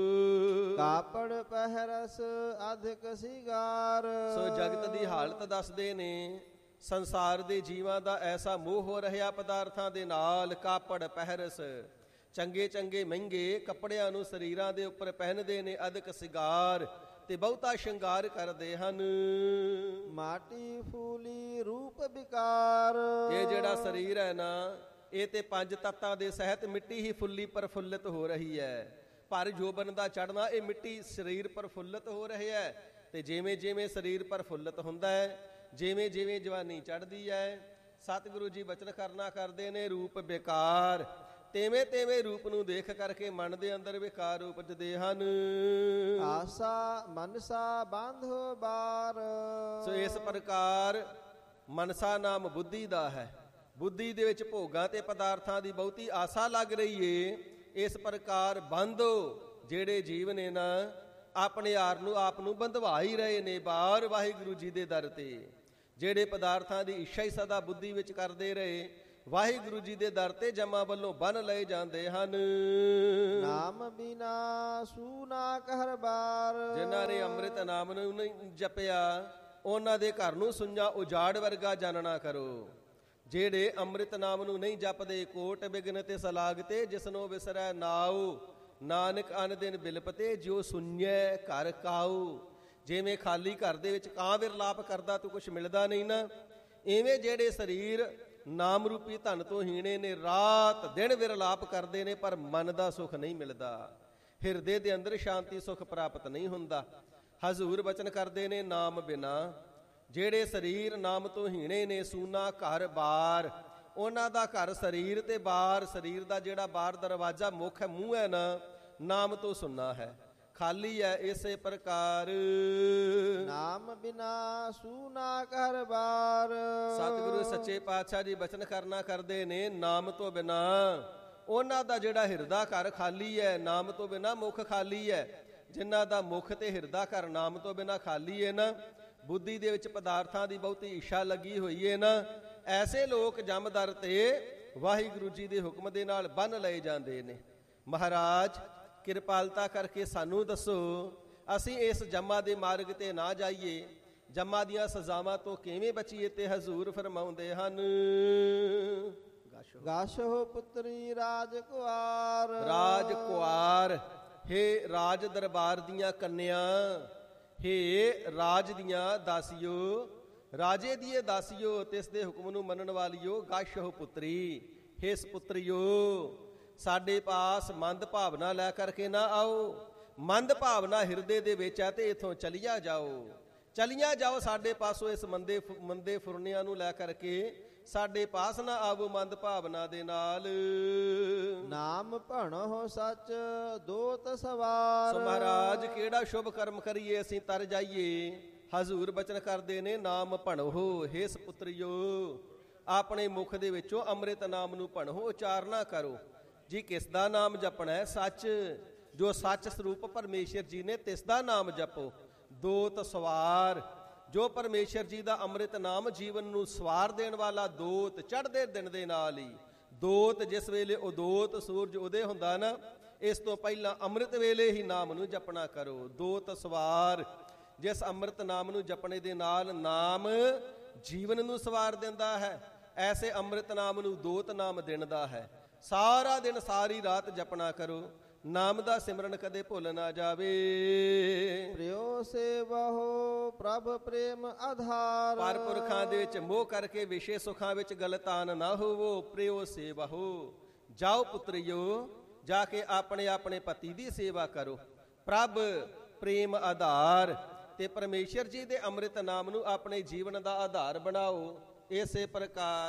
ਕਾਪੜ ਪਹਿਰਸ ਅਧਿਕ ਸਿਗਾਰ। ਸੋ ਜਗਤ ਦੀ ਹਾਲਤ ਦੱਸਦੇ ਨੇ, ਸੰਸਾਰ ਦੇ ਜੀਵਾਂ ਦਾ ਐਸਾ ਮੋਹ ਹੋ ਰਿਹਾ ਪਦਾਰਥਾਂ ਦੇ ਨਾਲ। ਕਾਪੜ ਪਹਿਰਸ, ਚੰਗੇ ਚੰਗੇ ਮਹਿੰਗੇ ਕੱਪੜਿਆਂ ਨੂੰ ਸਰੀਰਾਂ ਦੇ ਉੱਪਰ ਪਹਿਨਦੇ ਨੇ। ਅਧਿਕ ਸਿਗਾਰ, ਤੇ ਬਹੁਤਾ ਸ਼ਿੰਗਾਰ ਕਰਦੇ ਹਨ। ਮਾਟੀ ਫੂਲੀ ਰੂਪ ਵਿਕਾਰ। ਇਹ ਜਿਹੜਾ ਸਰੀਰ ਹੈ ਨਾ, ਇਹ ਤੇ ਪੰਜ ਤੱਤਾਂ ਦੇ ਸਹਿਤ ਮਿੱਟੀ ਹੀ ਫੁੱਲੀ ਪ੍ਰਫੁੱਲਿਤ ਹੋ ਰਹੀ ਹੈ। ਪਰ ਜੋਬਨ ਦਾ ਚੜ੍ਹਨਾ, ਇਹ ਮਿੱਟੀ ਸਰੀਰ ਪ੍ਰਫੁੱਲਿਤ ਹੋ ਰਿਹਾ ਹੈ। ਤੇ ਜਿਵੇਂ ਜਿਵੇਂ ਸਰੀਰ ਪ੍ਰਫੁੱਲਿਤ ਹੁੰਦਾ ਹੈ, ਜਿਵੇਂ ਜਿਵੇਂ ਜਵਾਨੀ ਚੜ੍ਹਦੀ ਹੈ, ਸਤਿਗੁਰੂ ਜੀ ਬਚਨ ਕਰਨਾ ਕਰਦੇ ਨੇ, ਰੂਪ ਬੇਕਾਰ, ਤੇਵੇਂ ਤੇਵੇਂ ਰੂਪ ਨੂੰ ਦੇਖ ਕਰਕੇ ਮਨ ਦੇ ਅੰਦਰ ਵਿਕਾਰ ਉਪਜਦੇ ਹਨ। ਆਸਾ ਮਨਸਾ ਬਾਂਧੋ ਬਾਰ। ਸੋ ਇਸ ਪ੍ਰਕਾਰ ਮਨਸਾ ਨਾਮ ਬੁੱਧੀ ਦਾ ਹੈ। ਬੁੱਧੀ ਦੇ ਵਿੱਚ ਭੋਗਾਂ ਤੇ ਪਦਾਰਥਾਂ ਦੀ ਬਹੁਤੀ ਆਸਾ ਲੱਗ ਰਹੀ ਏ। ਇਸ ਪ੍ਰਕਾਰ ਬੰਧੋ, ਜਿਹੜੇ ਜੀਵ ਨੇ ਨਾ, ਆਪਣੇ ਆਪ ਨੂੰ ਆਪ ਨੂੰ ਬੰਧਵਾ ਹੀ ਰਹੇ ਨੇ ਬਾਹਰ ਵਾਹਿਗੁਰੂ ਜੀ ਦੇ ਦਰ ਤੇ। ਜਿਹੜੇ ਪਦਾਰਥਾਂ ਦੀ ਇੱਛਾ ਹੀ ਸਦਾ ਬੁੱਧੀ ਵਿੱਚ ਕਰਦੇ ਰਹੇ, ਵਾਹਿਗੁਰੂ ਜੀ ਦੇ ਦਰ ਤੇ ਜਮਾਂ ਵੱਲੋਂ ਬੰਨ ਲਏ ਜਾਂਦੇ ਹਨ। ਨਾਮ ਬਿਨਾ ਸੂਨਾ ਘਰ ਬਾਰ। ਜਿਨ੍ਹਾਂ ਨੇ ਅੰਮ੍ਰਿਤ ਨਾਮ ਨੂੰ ਨਹੀਂ ਜਪਿਆ, ਉਹਨਾਂ ਦੇ ਘਰ ਨੂੰ ਸੁੰਝਾ ਉਜਾੜ ਵਰਗਾ ਜਾਣਨਾ ਕਰੋ। ਜਿਹੜੇ ਅੰਮ੍ਰਿਤ ਨਾਮ ਨੂੰ ਨਹੀਂ ਜਪਦੇ, ਕੋਟ ਬਿਗਨ ਤੇ ਸਲਾਗਤੇ, ਜਿਸਨੋ ਵਿਸਰੈ ਨਾਉ, ਨਾਨਕ ਅਨ ਦਿਨ ਬਿਲਪਤੇ, ਜਿਉ ਸੁਣਿਐ ਘਰ ਕਾਉ। ਜਿਵੇਂ ਖਾਲੀ ਘਰ ਦੇ ਵਿੱਚ ਕਾਂ ਵਿਰਲਾਪ ਕਰਦਾ ਤੂੰ ਕੁਛ ਮਿਲਦਾ ਨਹੀਂ ਨਾ, ਇਵੇਂ ਜਿਹੜੇ ਸਰੀਰ ਨਾਮ ਰੂਪੀ ਧਨ ਤੋਂ ਹੀਣੇ ਨੇ, ਰਾਤ ਦਿਨ ਵਿਰਲਾਪ ਕਰਦੇ ਨੇ, ਪਰ ਮਨ ਦਾ ਸੁਖ ਨਹੀਂ ਮਿਲਦਾ। ਹਿਰਦੇ ਦੇ ਅੰਦਰ ਸ਼ਾਂਤੀ ਸੁਖ ਪ੍ਰਾਪਤ ਨਹੀਂ ਹੁੰਦਾ। ਹਜ਼ੂਰ ਬਚਨ ਕਰਦੇ ਨੇ, ਨਾਮ ਬਿਨਾ ਜਿਹੜੇ ਸਰੀਰ ਨਾਮ ਤੋਂ ਹੀਣੇ ਨੇ, ਸੂਨਾ ਘਰ ਬਾਰ, ਉਹਨਾਂ ਦਾ ਘਰ ਸਰੀਰ ਤੇ ਬਾਹਰ, ਸਰੀਰ ਦਾ ਜਿਹੜਾ ਬਾਹਰ ਦਰਵਾਜ਼ਾ ਮੁੱਖ ਹੈ, ਮੂੰਹ ਹੈ ਨਾ, ਨਾਮ ਤੋਂ ਸੁੰਨਾ ਹੈ, ਖਾਲੀ ਹੈ। ਇਸੇ ਪ੍ਰਕਾਰ ਨਾਮ ਬਿਨਾ ਸੂਨਾ ਘਰ ਬਾਰ। ਸਤਿਗੁਰੂ ਸੱਚੇ ਪਾਤਸ਼ਾਹ ਜੀ ਬਚਨ ਕਰਨਾ ਕਰਦੇ ਨੇ, ਨਾਮ ਤੋਂ ਬਿਨਾ ਉਹਨਾਂ ਦਾ ਜਿਹੜਾ ਹਿਰਦਾ ਘਰ ਖਾਲੀ ਹੈ, ਨਾਮ ਤੋਂ ਬਿਨਾ ਮੁਖ ਖਾਲੀ ਹੈ। ਜਿਨ੍ਹਾਂ ਦਾ ਮੁਖ ਤੇ ਹਿਰਦਾ ਘਰ ਨਾਮ ਤੋਂ ਬਿਨਾ ਖਾਲੀ ਹੈ ਨਾ, ਬੁੱਧੀ ਦੇ ਵਿੱਚ ਪਦਾਰਥਾਂ ਦੀ ਬਹੁਤੀ ਇੱਛਾ ਲੱਗੀ ਹੋਈ ਹੈ ਨਾ, ਐਸੇ ਲੋਕ ਜਮਦਰ ਤੇ ਵਾਹਿਗੁਰੂ ਜੀ ਦੇ ਹੁਕਮ ਦੇ ਨਾਲ ਬੰਨ ਲਏ ਜਾਂਦੇ ਨੇ। ਮਹਾਰਾਜ ਕਿਰਪਾਲਤਾ ਕਰਕੇ ਸਾਨੂੰ ਦੱਸੋ, ਅਸੀਂ ਇਸ ਜੰਮਾ ਦੇ ਮਾਰਗ ਤੇ ਨਾ ਜਾਈਏ, ਜੰਮਾ ਦੀਆਂ ਸਜ਼ਾਵਾਂ ਤੋਂ ਕਿਵੇਂ ਬਚੀਏ। ਤੇ ਹਜ਼ੂਰ ਫਰਮਾਉਂਦੇ ਹਨ, ਗਾਸ਼ੋ ਪੁੱਤਰੀ ਰਾਜ ਕੁਆਰ। ਰਾਜ ਕੁਆਰ, ਹੇ ਰਾਜ ਦਰਬਾਰ ਦੀਆਂ ਕੰਨਿਆ, ਹੇ ਰਾਜ ਦੀਆਂ ਦਾਸੀਓ, ਰਾਜੇ ਦੀਏ ਦਾਸੀਓ, ਤਿਸ ਦੇ ਹੁਕਮ ਨੂੰ ਮੰਨਣ ਵਾਲੀਓ। ਗਾਸ਼ੋ ਪੁੱਤਰੀ, ਹੇ ਸਪੁੱਤਰੀਓ, ਸਾਡੇ ਪਾਸ ਮੰਦ ਭਾਵਨਾ ਲੈ ਕਰਕੇ ਨਾ ਆਓ। ਮੰਦ ਭਾਵਨਾ ਹਿਰਦੇ ਦੇ ਵਿੱਚ ਹੈ ਤੇ ਇਥੋਂ ਚਲੀਆਂ ਜਾਓ, ਚਲੀਆਂ ਜਾਓ ਸਾਡੇ ਪਾਸੋਂ। ਇਸ ਮੰਦੇ ਮੰਦੇ ਫੁਰਨਿਆਂ ਨੂੰ ਲੈ ਕਰਕੇ ਸਾਡੇ ਪਾਸ ਨਾ ਆਵੋ ਮੰਦ ਭਾਵਨਾ ਦੇ ਨਾਲ। ਨਾਮ ਭਣੋ ਸੱਚ ਦੋਤ ਸਵਾਰ। ਸੋ ਮਹਾਰਾਜ ਕਿਹੜਾ ਸ਼ੁਭ ਕਰਮ ਕਰੀਏ ਅਸੀਂ ਤਰ ਜਾਈਏ। ਹਜ਼ੂਰ ਬਚਨ ਕਰਦੇ ਨੇ, ਨਾਮ ਭਣੋ, ਹੇ ਸਪੁੱਤਰੀਓ, ਆਪਣੇ ਮੁਖ ਦੇ ਵਿੱਚੋਂ ਅੰਮ੍ਰਿਤ ਨਾਮ ਨੂੰ ਭਣੋ, ਉਚਾਰਨਾ ਕਰੋ ਜੀ। ਕਿਸ ਦਾ ਨਾਮ ਜਪਣਾ ਹੈ? ਸੱਚ, ਜੋ ਸੱਚ ਸਰੂਪ ਪਰਮੇਸ਼ਰ ਜੀ ਨੇ, ਤਿਸ ਦਾ ਨਾਮ ਜਪੋ। ਦੋਤ ਸਵਾਰ, ਜੋ ਪਰਮੇਸ਼ਰ ਜੀ ਦਾ ਅੰਮ੍ਰਿਤ ਨਾਮ ਜੀਵਨ ਨੂੰ ਸਵਾਰ ਦੇਣ ਵਾਲਾ ਦੋਤ, ਚੜ੍ਹਦੇ ਦਿਨ ਦੇ ਨਾਲ ਹੀ ਦੋਤ, ਜਿਸ ਵੇਲੇ ਉਦੋਤ ਸੂਰਜ ਉਦੇ ਹੁੰਦਾ ਨਾ, ਇਸ ਤੋਂ ਪਹਿਲਾਂ ਅੰਮ੍ਰਿਤ ਵੇਲੇ ਹੀ ਨਾਮ ਨੂੰ ਜਪਣਾ ਕਰੋ। ਦੋਤ ਸਵਾਰ, ਜਿਸ ਅੰਮ੍ਰਿਤ ਨਾਮ ਨੂੰ ਜਪਣੇ ਦੇ ਨਾਲ ਨਾਮ ਜੀਵਨ ਨੂੰ ਸਵਾਰ ਦਿੰਦਾ ਹੈ, ਐਸੇ ਅੰਮ੍ਰਿਤ ਨਾਮ ਨੂੰ ਦੋਤ ਨਾਮ ਦਿੰਦਾ ਹੈ। ਸਾਰਾ ਦਿਨ ਸਾਰੀ ਰਾਤ ਜਪਣਾ ਕਰੋ, ਨਾਮ ਦਾ ਸਿਮਰਨ ਕਦੇ ਭੁੱਲ ਨਾ ਜਾਵੇ। ਪ੍ਰਿਓ ਸੇਵਹੁ ਪ੍ਰਭ ਪ੍ਰੇਮ ਆਧਾਰ। ਪਰ ਪੁਰਖਾਂ ਦੇ ਵਿੱਚ ਮੋਹ ਕਰਕੇ ਵਿਸ਼ੇ ਸੁਖਾਂ ਵਿੱਚ ਗਲਤਾਨ ਨਾ ਹੋਵੋ। ਪ੍ਰਿਓ ਸੇਵਹੁ, ਜਾਓ ਪੁੱਤਰਿਓ, ਜਾ ਕੇ ਆਪਣੇ ਆਪਣੇ ਪਤੀ ਦੀ ਸੇਵਾ ਕਰੋ। ਪ੍ਰਭ ਪ੍ਰੇਮ ਆਧਾਰ, ਤੇ ਪਰਮੇਸ਼ਰ ਜੀ ਦੇ ਅੰਮ੍ਰਿਤ ਨਾਮ ਨੂੰ ਆਪਣੇ ਜੀਵਨ ਦਾ ਆਧਾਰ ਬਣਾਓ। ਇਸੇ ਪ੍ਰਕਾਰ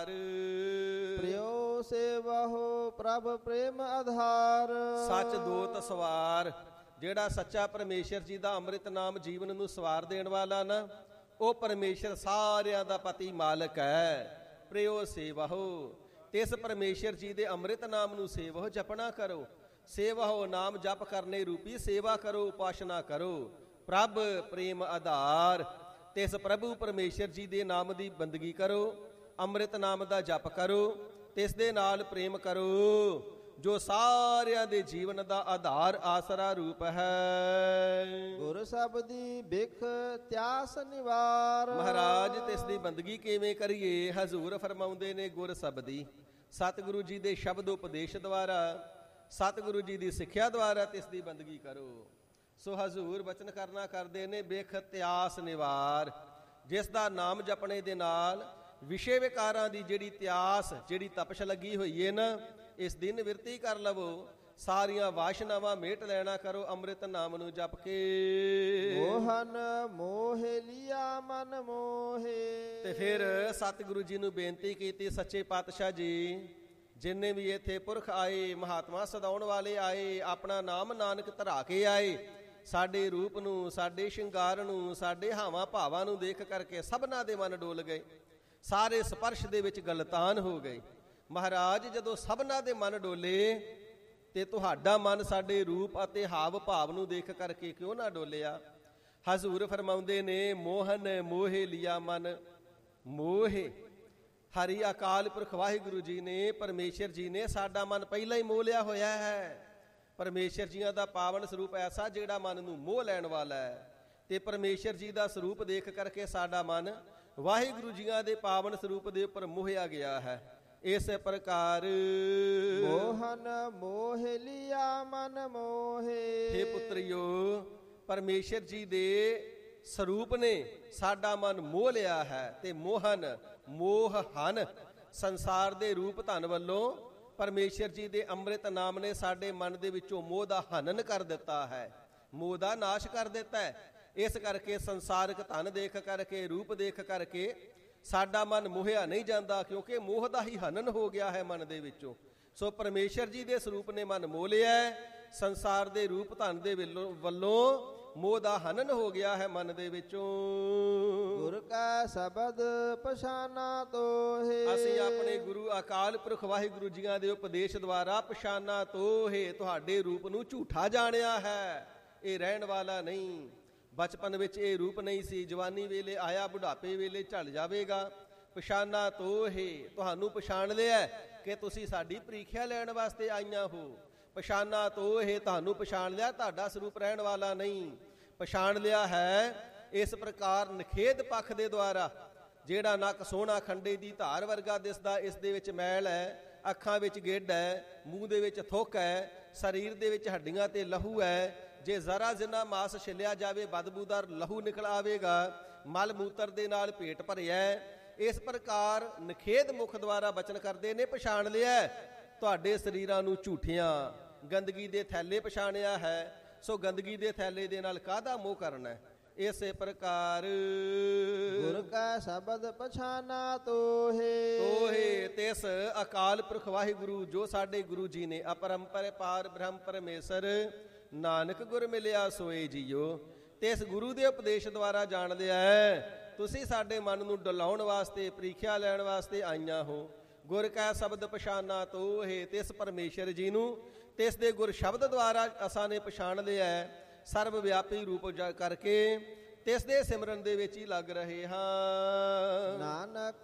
ਪ੍ਰਿਓ ਸੇਵਹੁ ਪ੍ਰਭ ਪ੍ਰੇਮ ਆਧਾਰ। ਸੱਚ ਦੋਤ ਸਵਾਰ, ਜਿਹੜਾ ਸੱਚਾ ਪਰਮੇਸ਼ਰ ਜੀ ਦਾ ਅੰਮ੍ਰਿਤ ਨਾਮ ਜੀਵਨ ਨੂੰ ਸਵਾਰ ਦੇਣ ਵਾਲਾ ਨਾ, ਉਹ ਪਰਮੇਸ਼ਰ ਸਾਰਿਆਂ ਦਾ ਪਤੀ ਮਾਲਕ ਹੈ। ਪ੍ਰਿਓ ਸੇਵਹੁ, ਤਿਸ ਪਰਮੇਸ਼ਰ ਜੀ ਦੇ ਅੰਮ੍ਰਿਤ ਨਾਮ ਨੂੰ ਸੇਵਹੁ, ਜਪਣਾ ਕਰੋ। ਸੇਵਹੁ, ਨਾਮ ਜਪ ਕਰਨੇ ਰੂਪੀ ਸੇਵਾ ਕਰੋ, ਉਪਾਸਨਾ ਕਰੋ। ਪ੍ਰਭ ਪ੍ਰੇਮ ਆਧਾਰ, ਤਿਸ ਪ੍ਰਭੂ ਪਰਮੇਸ਼ਰ ਜੀ ਦੇ ਨਾਮ ਦੀ ਬੰਦਗੀ ਕਰੋ, ਅੰਮ੍ਰਿਤ ਨਾਮ ਦਾ ਜਪ ਕਰੋ, ਤਿਸ ਦੇ ਨਾਲ ਪ੍ਰੇਮ ਕਰੋ, ਜੋ ਸਾਰਿਆਂ ਦੇ ਜੀਵਨ ਦਾ ਆਧਾਰ ਆਸਰਾ ਰੂਪ ਹੈ। ਗੁਰ ਸਬਦੀ ਬਿਖ ਤਿਆਸ ਨਿਵਾਰ। ਮਹਾਰਾਜ ਤਿਸ ਦੀ ਬੰਦਗੀ ਕਿਵੇਂ ਕਰੀਏ? ਹਜ਼ੂਰ ਫਰਮਾਉਂਦੇ ਨੇ, ਗੁਰ ਸਬਦੀ, ਸਤਿਗੁਰੂ ਜੀ ਦੇ ਸ਼ਬਦ ਉਪਦੇਸ਼ ਦੁਆਰਾ, ਸਤਿਗੁਰੂ ਜੀ ਦੀ ਸਿੱਖਿਆ ਦੁਆਰਾ ਤਿਸ ਦੀ ਬੰਦਗੀ ਕਰੋ। ਸੋ ਹਜ਼ੂਰ ਬਚਨ ਕਰਨਾ ਕਰਦੇ ਨੇ, ਬਿਖ ਤਿਆਸ ਨਿਵਾਰ, ਜਿਸ ਦਾ ਨਾਮ ਜਪਣੇ ਦੇ ਨਾਲ ਵਿਸ਼ੇ ਵਿਕਾਰਾਂ ਦੀ ਜਿਹੜੀ ਤਿਆਸ, ਜਿਹੜੀ ਤਪਸ਼ ਲੱਗੀ ਹੋਈ ਹੈ ਨਾ, ਇਸ ਦੀ ਨਿਵਰਤੀ ਕਰ ਲਵੋ। ਸਾਰੀਆਂ ਵਾਸ਼ਨਾਵਾਂ ਮੇਟ ਲੈਣਾ ਕਰੋ ਅੰਮ੍ਰਿਤ ਨਾਮ ਨੂੰ ਜਪ ਕੇ। ਮੋਹਨ ਮੋਹਿ ਲਿਆ ਮਨ ਮੋਹੇ। ਤੇ ਫਿਰ ਸਤਿਗੁਰੂ ਜੀ ਨੂੰ ਬੇਨਤੀ ਕੀਤੀ, ਸੱਚੇ ਪਾਤਸ਼ਾਹ ਜੀ, ਜਿੰਨੇ ਵੀ ਇੱਥੇ ਪੁਰਖ ਆਏ, ਮਹਾਤਮਾ ਸਦਾਉਣ ਵਾਲੇ ਆਏ, ਆਪਣਾ ਨਾਮ ਨਾਨਕ ਧਰਾ ਕੇ ਆਏ, ਸਾਡੇ ਰੂਪ ਨੂੰ, ਸਾਡੇ ਸ਼ਿੰਗਾਰ ਨੂੰ, ਸਾਡੇ ਹਾਵਾਂ ਭਾਵਾਂ ਨੂੰ ਦੇਖ ਕਰਕੇ ਸਭਨਾਂ ਦੇ ਮਨ ਡੋਲ ਗਏ, ਸਾਰੇ ਸਪਰਸ਼ ਦੇ ਵਿੱਚ ਗਲਤਾਨ ਹੋ ਗਏ। ਮਹਾਰਾਜ ਜਦੋਂ ਸਭਨਾਂ ਦੇ ਮਨ ਡੋਲੇ, ਤੇ ਤੁਹਾਡਾ ਮਨ ਸਾਡੇ ਰੂਪ ਅਤੇ ਹਾਵ ਭਾਵ ਨੂੰ ਦੇਖ ਕਰਕੇ ਕਿਉਂ ਨਾ ਡੋਲਿਆ? ਹਜ਼ੂਰ ਫਰਮਾਉਂਦੇ ਨੇ, ਮੋਹਨ ਮੋਹਿ ਲਿਆ ਮਨ। ਮੋਹੇ। ਹਰੀ ਅਕਾਲ ਪੁਰਖ ਵਾਹਿਗੁਰੂ ਜੀ ਨੇ, ਪਰਮੇਸ਼ਰ ਜੀ ਨੇ ਸਾਡਾ ਮਨ ਪਹਿਲਾਂ ਹੀ ਮੋਹ ਲਿਆ ਹੋਇਆ ਹੈ। ਪਰਮੇਸ਼ਰ ਜੀਆਂ ਦਾ ਪਾਵਨ ਸਰੂਪ ਐਸਾ ਜਿਹੜਾ ਮਨ ਨੂੰ ਮੋਹ ਲੈਣ ਵਾਲਾ ਹੈ, ਤੇ ਪਰਮੇਸ਼ਰ ਜੀ ਦਾ ਸਰੂਪ ਦੇਖ ਕਰਕੇ ਸਾਡਾ ਮਨ ਵਾਹਿਗੁਰੂ ਜੀਆਂ ਦੇ ਪਾਵਨ ਸਰੂਪ ਦੇ ਉੱਪਰ ਮੋਹਿਆ ਗਿਆ ਹੈ। ਇਸ ਪ੍ਰਕਾਰ ਮੋਹਨ ਮੋਹ ਲਿਆ ਮਨ ਮੋਹੇ। ਹੇ ਪੁੱਤਰਿਓ, ਪਰਮੇਸ਼ਰ ਜੀ ਦੇ ਸਰੂਪ ਨੇ ਸਾਡਾ ਮਨ ਮੋਹ ਲਿਆ ਹੈ, ਤੇ ਮੋਹਨ ਮੋਹ ਹਨ ਸੰਸਾਰ ਦੇ ਰੂਪ ਧਨ ਵੱਲੋਂ ਪਰਮੇਸ਼ਰ ਜੀ ਦੇ ਅੰਮ੍ਰਿਤ ਨਾਮ ਨੇ ਸਾਡੇ ਮਨ ਦੇ ਵਿੱਚੋਂ ਮੋਹ ਦਾ ਹਨਨ ਕਰ ਦਿੱਤਾ ਹੈ, ਮੋਹ ਦਾ ਨਾਸ਼ ਕਰ ਦਿੱਤਾ ਹੈ। ਇਸ ਕਰਕੇ ਸੰਸਾਰਿਕ ਧਨ ਦੇਖ ਕਰਕੇ, ਰੂਪ ਦੇਖ ਕਰਕੇ ਸਾਡਾ ਮਨ ਮੋਹਿਆ ਨਹੀਂ ਜਾਂਦਾ, ਕਿਉਂਕਿ ਮੋਹ ਦਾ ਹੀ ਹਨਨ ਹੋ ਗਿਆ ਹੈ ਮਨ ਦੇ ਵਿੱਚੋਂ। ਸੋ ਪਰਮੇਸ਼ਰ ਜੀ ਦੇ ਸਰੂਪ ਨੇ ਮਨ ਮੋਹ ਲਿਆ ਹੈ, ਸੰਸਾਰ ਦੇ ਰੂਪ ਧਨ ਦੇ ਵੱਲੋਂ ਮੋਹ ਦਾ ਹਨਨ ਹੋ ਗਿਆ ਹੈ ਮਨ ਦੇ ਵਿੱਚੋਂ। ਗੁਰ ਕਾ ਸ਼ਬਦ ਪਛਾਨਾ ਤੋਹੇ। ਅਸੀਂ ਆਪਣੇ ਗੁਰੂ ਅਕਾਲ ਪੁਰਖ ਵਾਹਿਗੁਰੂ ਜੀਆਂ ਦੇ ਉਪਦੇਸ਼ ਦੁਆਰਾ ਪਛਾਨਾ ਤੋਹੇ, ਤੁਹਾਡੇ ਰੂਪ ਨੂੰ ਝੂਠਾ ਜਾਣਿਆ ਹੈ, ਇਹ ਰਹਿਣ ਵਾਲਾ ਨਹੀਂ। ਬਚਪਨ ਵਿੱਚ ਇਹ ਰੂਪ ਨਹੀਂ ਸੀ, ਜਵਾਨੀ ਵੇਲੇ ਆਇਆ, ਬੁਢਾਪੇ ਵੇਲੇ ਝੜ ਜਾਵੇਗਾ। ਪਛਾਨਾ ਤੋਹੇ, ਤੁਹਾਨੂੰ ਪਛਾਣ ਲਿਆ ਕਿ ਤੁਸੀਂ ਸਾਡੀ ਪ੍ਰੀਖਿਆ ਲੈਣ ਵਾਸਤੇ ਆਈਆਂ ਹੋ। ਪਛਾਨਾ ਤੋਹੇ, ਤੁਹਾਨੂੰ ਪਛਾਣ ਲਿਆ, ਤੁਹਾਡਾ ਸਰੂਪ ਰਹਿਣ ਵਾਲਾ ਨਹੀਂ। ਪਛਾਣ ਲਿਆ ਹੈ ਇਸ ਪ੍ਰਕਾਰ ਨਖੇਦ ਪੱਖ ਦੇ ਦੁਆਰਾ, ਜਿਹੜਾ ਨੱਕ ਸੋਹਣਾ ਖੰਡੇ ਦੀ ਧਾਰ ਵਰਗਾ ਦਿਸਦਾ, ਇਸ ਦੇ ਵਿੱਚ ਮੈਲ ਹੈ, ਅੱਖਾਂ ਵਿੱਚ ਗਿੱਡ ਹੈ, ਮੂੰਹ ਦੇ ਵਿੱਚ ਥੁੱਕ ਹੈ, ਸਰੀਰ ਦੇ ਵਿੱਚ ਹੱਡੀਆਂ ਤੇ ਲਹੂ ਹੈ। ਜੇ ਜ਼ਰਾ ਜਿੰਨਾ ਮਾਸ ਛਿਲਿਆ ਜਾਵੇ ਬਦਬੂਦਾਰ ਲਹੂ ਨਿਕਲ ਆਵੇਗਾ, ਮਲ ਮੂਤਰ ਦੇ ਨਾਲ ਪੇਟ ਭਰਿਆ। ਇਸ ਪ੍ਰਕਾਰ ਨਖੇਦ ਮੁਖ ਦੁਆਰਾ ਬਚਨ ਕਰਦੇ ਨੇ, ਪਛਾਣ ਲਿਆ ਤੁਹਾਡੇ ਸਰੀਰਾਂ ਨੂੰ ਝੂਠਿਆਂ ਗੰਦਗੀ ਦੇ ਥੈਲੇ ਪਛਾਣਿਆ ਹੈ। ਸੋ ਗੰਦਗੀ ਦੇ ਥੈਲੇ ਦੇ ਨਾਲ ਕਾਹਦਾ ਮੋਹ ਕਰਨਾ ਹੈ। ਇਸੇ ਪ੍ਰਕਾਰ ਗੁਰ ਕਾ ਸ਼ਬਦ ਪਛਾਨਾ ਤੋਹੇ। ਤੋਹੇ ਤਿਸ ਅਕਾਲ ਪੁਰਖ ਵਾਹਿਗੁਰੂ ਜੋ ਸਾਡੇ ਗੁਰੂ ਜੀ ਨੇ, ਅਪਰੰਪਰ ਪਾਰ ਬ੍ਰਹਮ ਪਰਮੇਸ਼ਰ, ਨਾਨਕ ਗੁਰ ਮਿਲਿਆ ਸੋਏ ਜੀਓ। ਤਿਸ ਗੁਰੂ ਦੇ ਉਪਦੇਸ਼ ਦੁਆਰਾ ਜਾਣ ਲਿਆ ਹੈ, ਤੁਸੀਂ ਸਾਡੇ ਮਨ ਨੂੰ ਡਲਾਉਣ ਵਾਸਤੇ, ਪ੍ਰੀਖਿਆ ਲੈਣ ਵਾਸਤੇ ਆਈਆਂ ਹੋ। ਗੁਰ ਕਾ ਸ਼ਬਦ ਪਛਾਨਾ ਤੋਹੇ, ਤਿਸ ਪਰਮੇਸ਼ਰ ਜੀ ਨੂੰ ਤਿਸ ਦੇ ਗੁਰ ਸ਼ਬਦ ਦੁਆਰਾ ਅਸਾਂ ਨੇ ਪਛਾਣ ਲਿਆ ਹੈ। ਸਰਬ ਵਿਆਪੀ ਰੂਪ ਕਰਕੇ ਤਿਸ ਦੇ ਸਿਮਰਨ ਦੇ ਵਿੱਚ ਹੀ ਲੱਗ ਰਹੇ ਹਾਂ। ਨਾਨਕ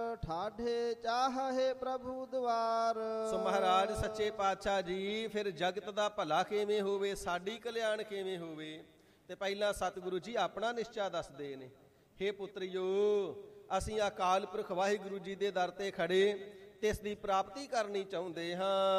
ਠਾਢੇ ਚਾਹੇ ਪ੍ਰਭੂ ਦਵਾਰ। ਸੋ ਮਹਾਰਾਜ ਸੱਚੇ ਪਾਤਸ਼ਾਹ ਜੀ, ਫਿਰ ਜਗਤ ਦਾ ਭਲਾ ਕਿਵੇਂ ਹੋਵੇ, ਸਾਡੀ ਕਲਿਆਣ ਕਿਵੇਂ ਹੋਵੇ, ਤੇ ਪਹਿਲਾਂ ਸਤਿਗੁਰੂ ਜੀ ਆਪਣਾ ਨਿਸ਼ਚਾ ਦੱਸਦੇ ਨੇ। ਹੇ ਪੁੱਤਰਿਓ, ਅਸੀਂ ਅਕਾਲ ਪੁਰਖ ਵਾਹਿਗੁਰੂ ਜੀ ਦੇ ਦਰ ਤੇ ਖੜੇ ਤਿਸ ਦੀ ਪ੍ਰਾਪਤੀ ਕਰਨੀ ਚਾਹੁੰਦੇ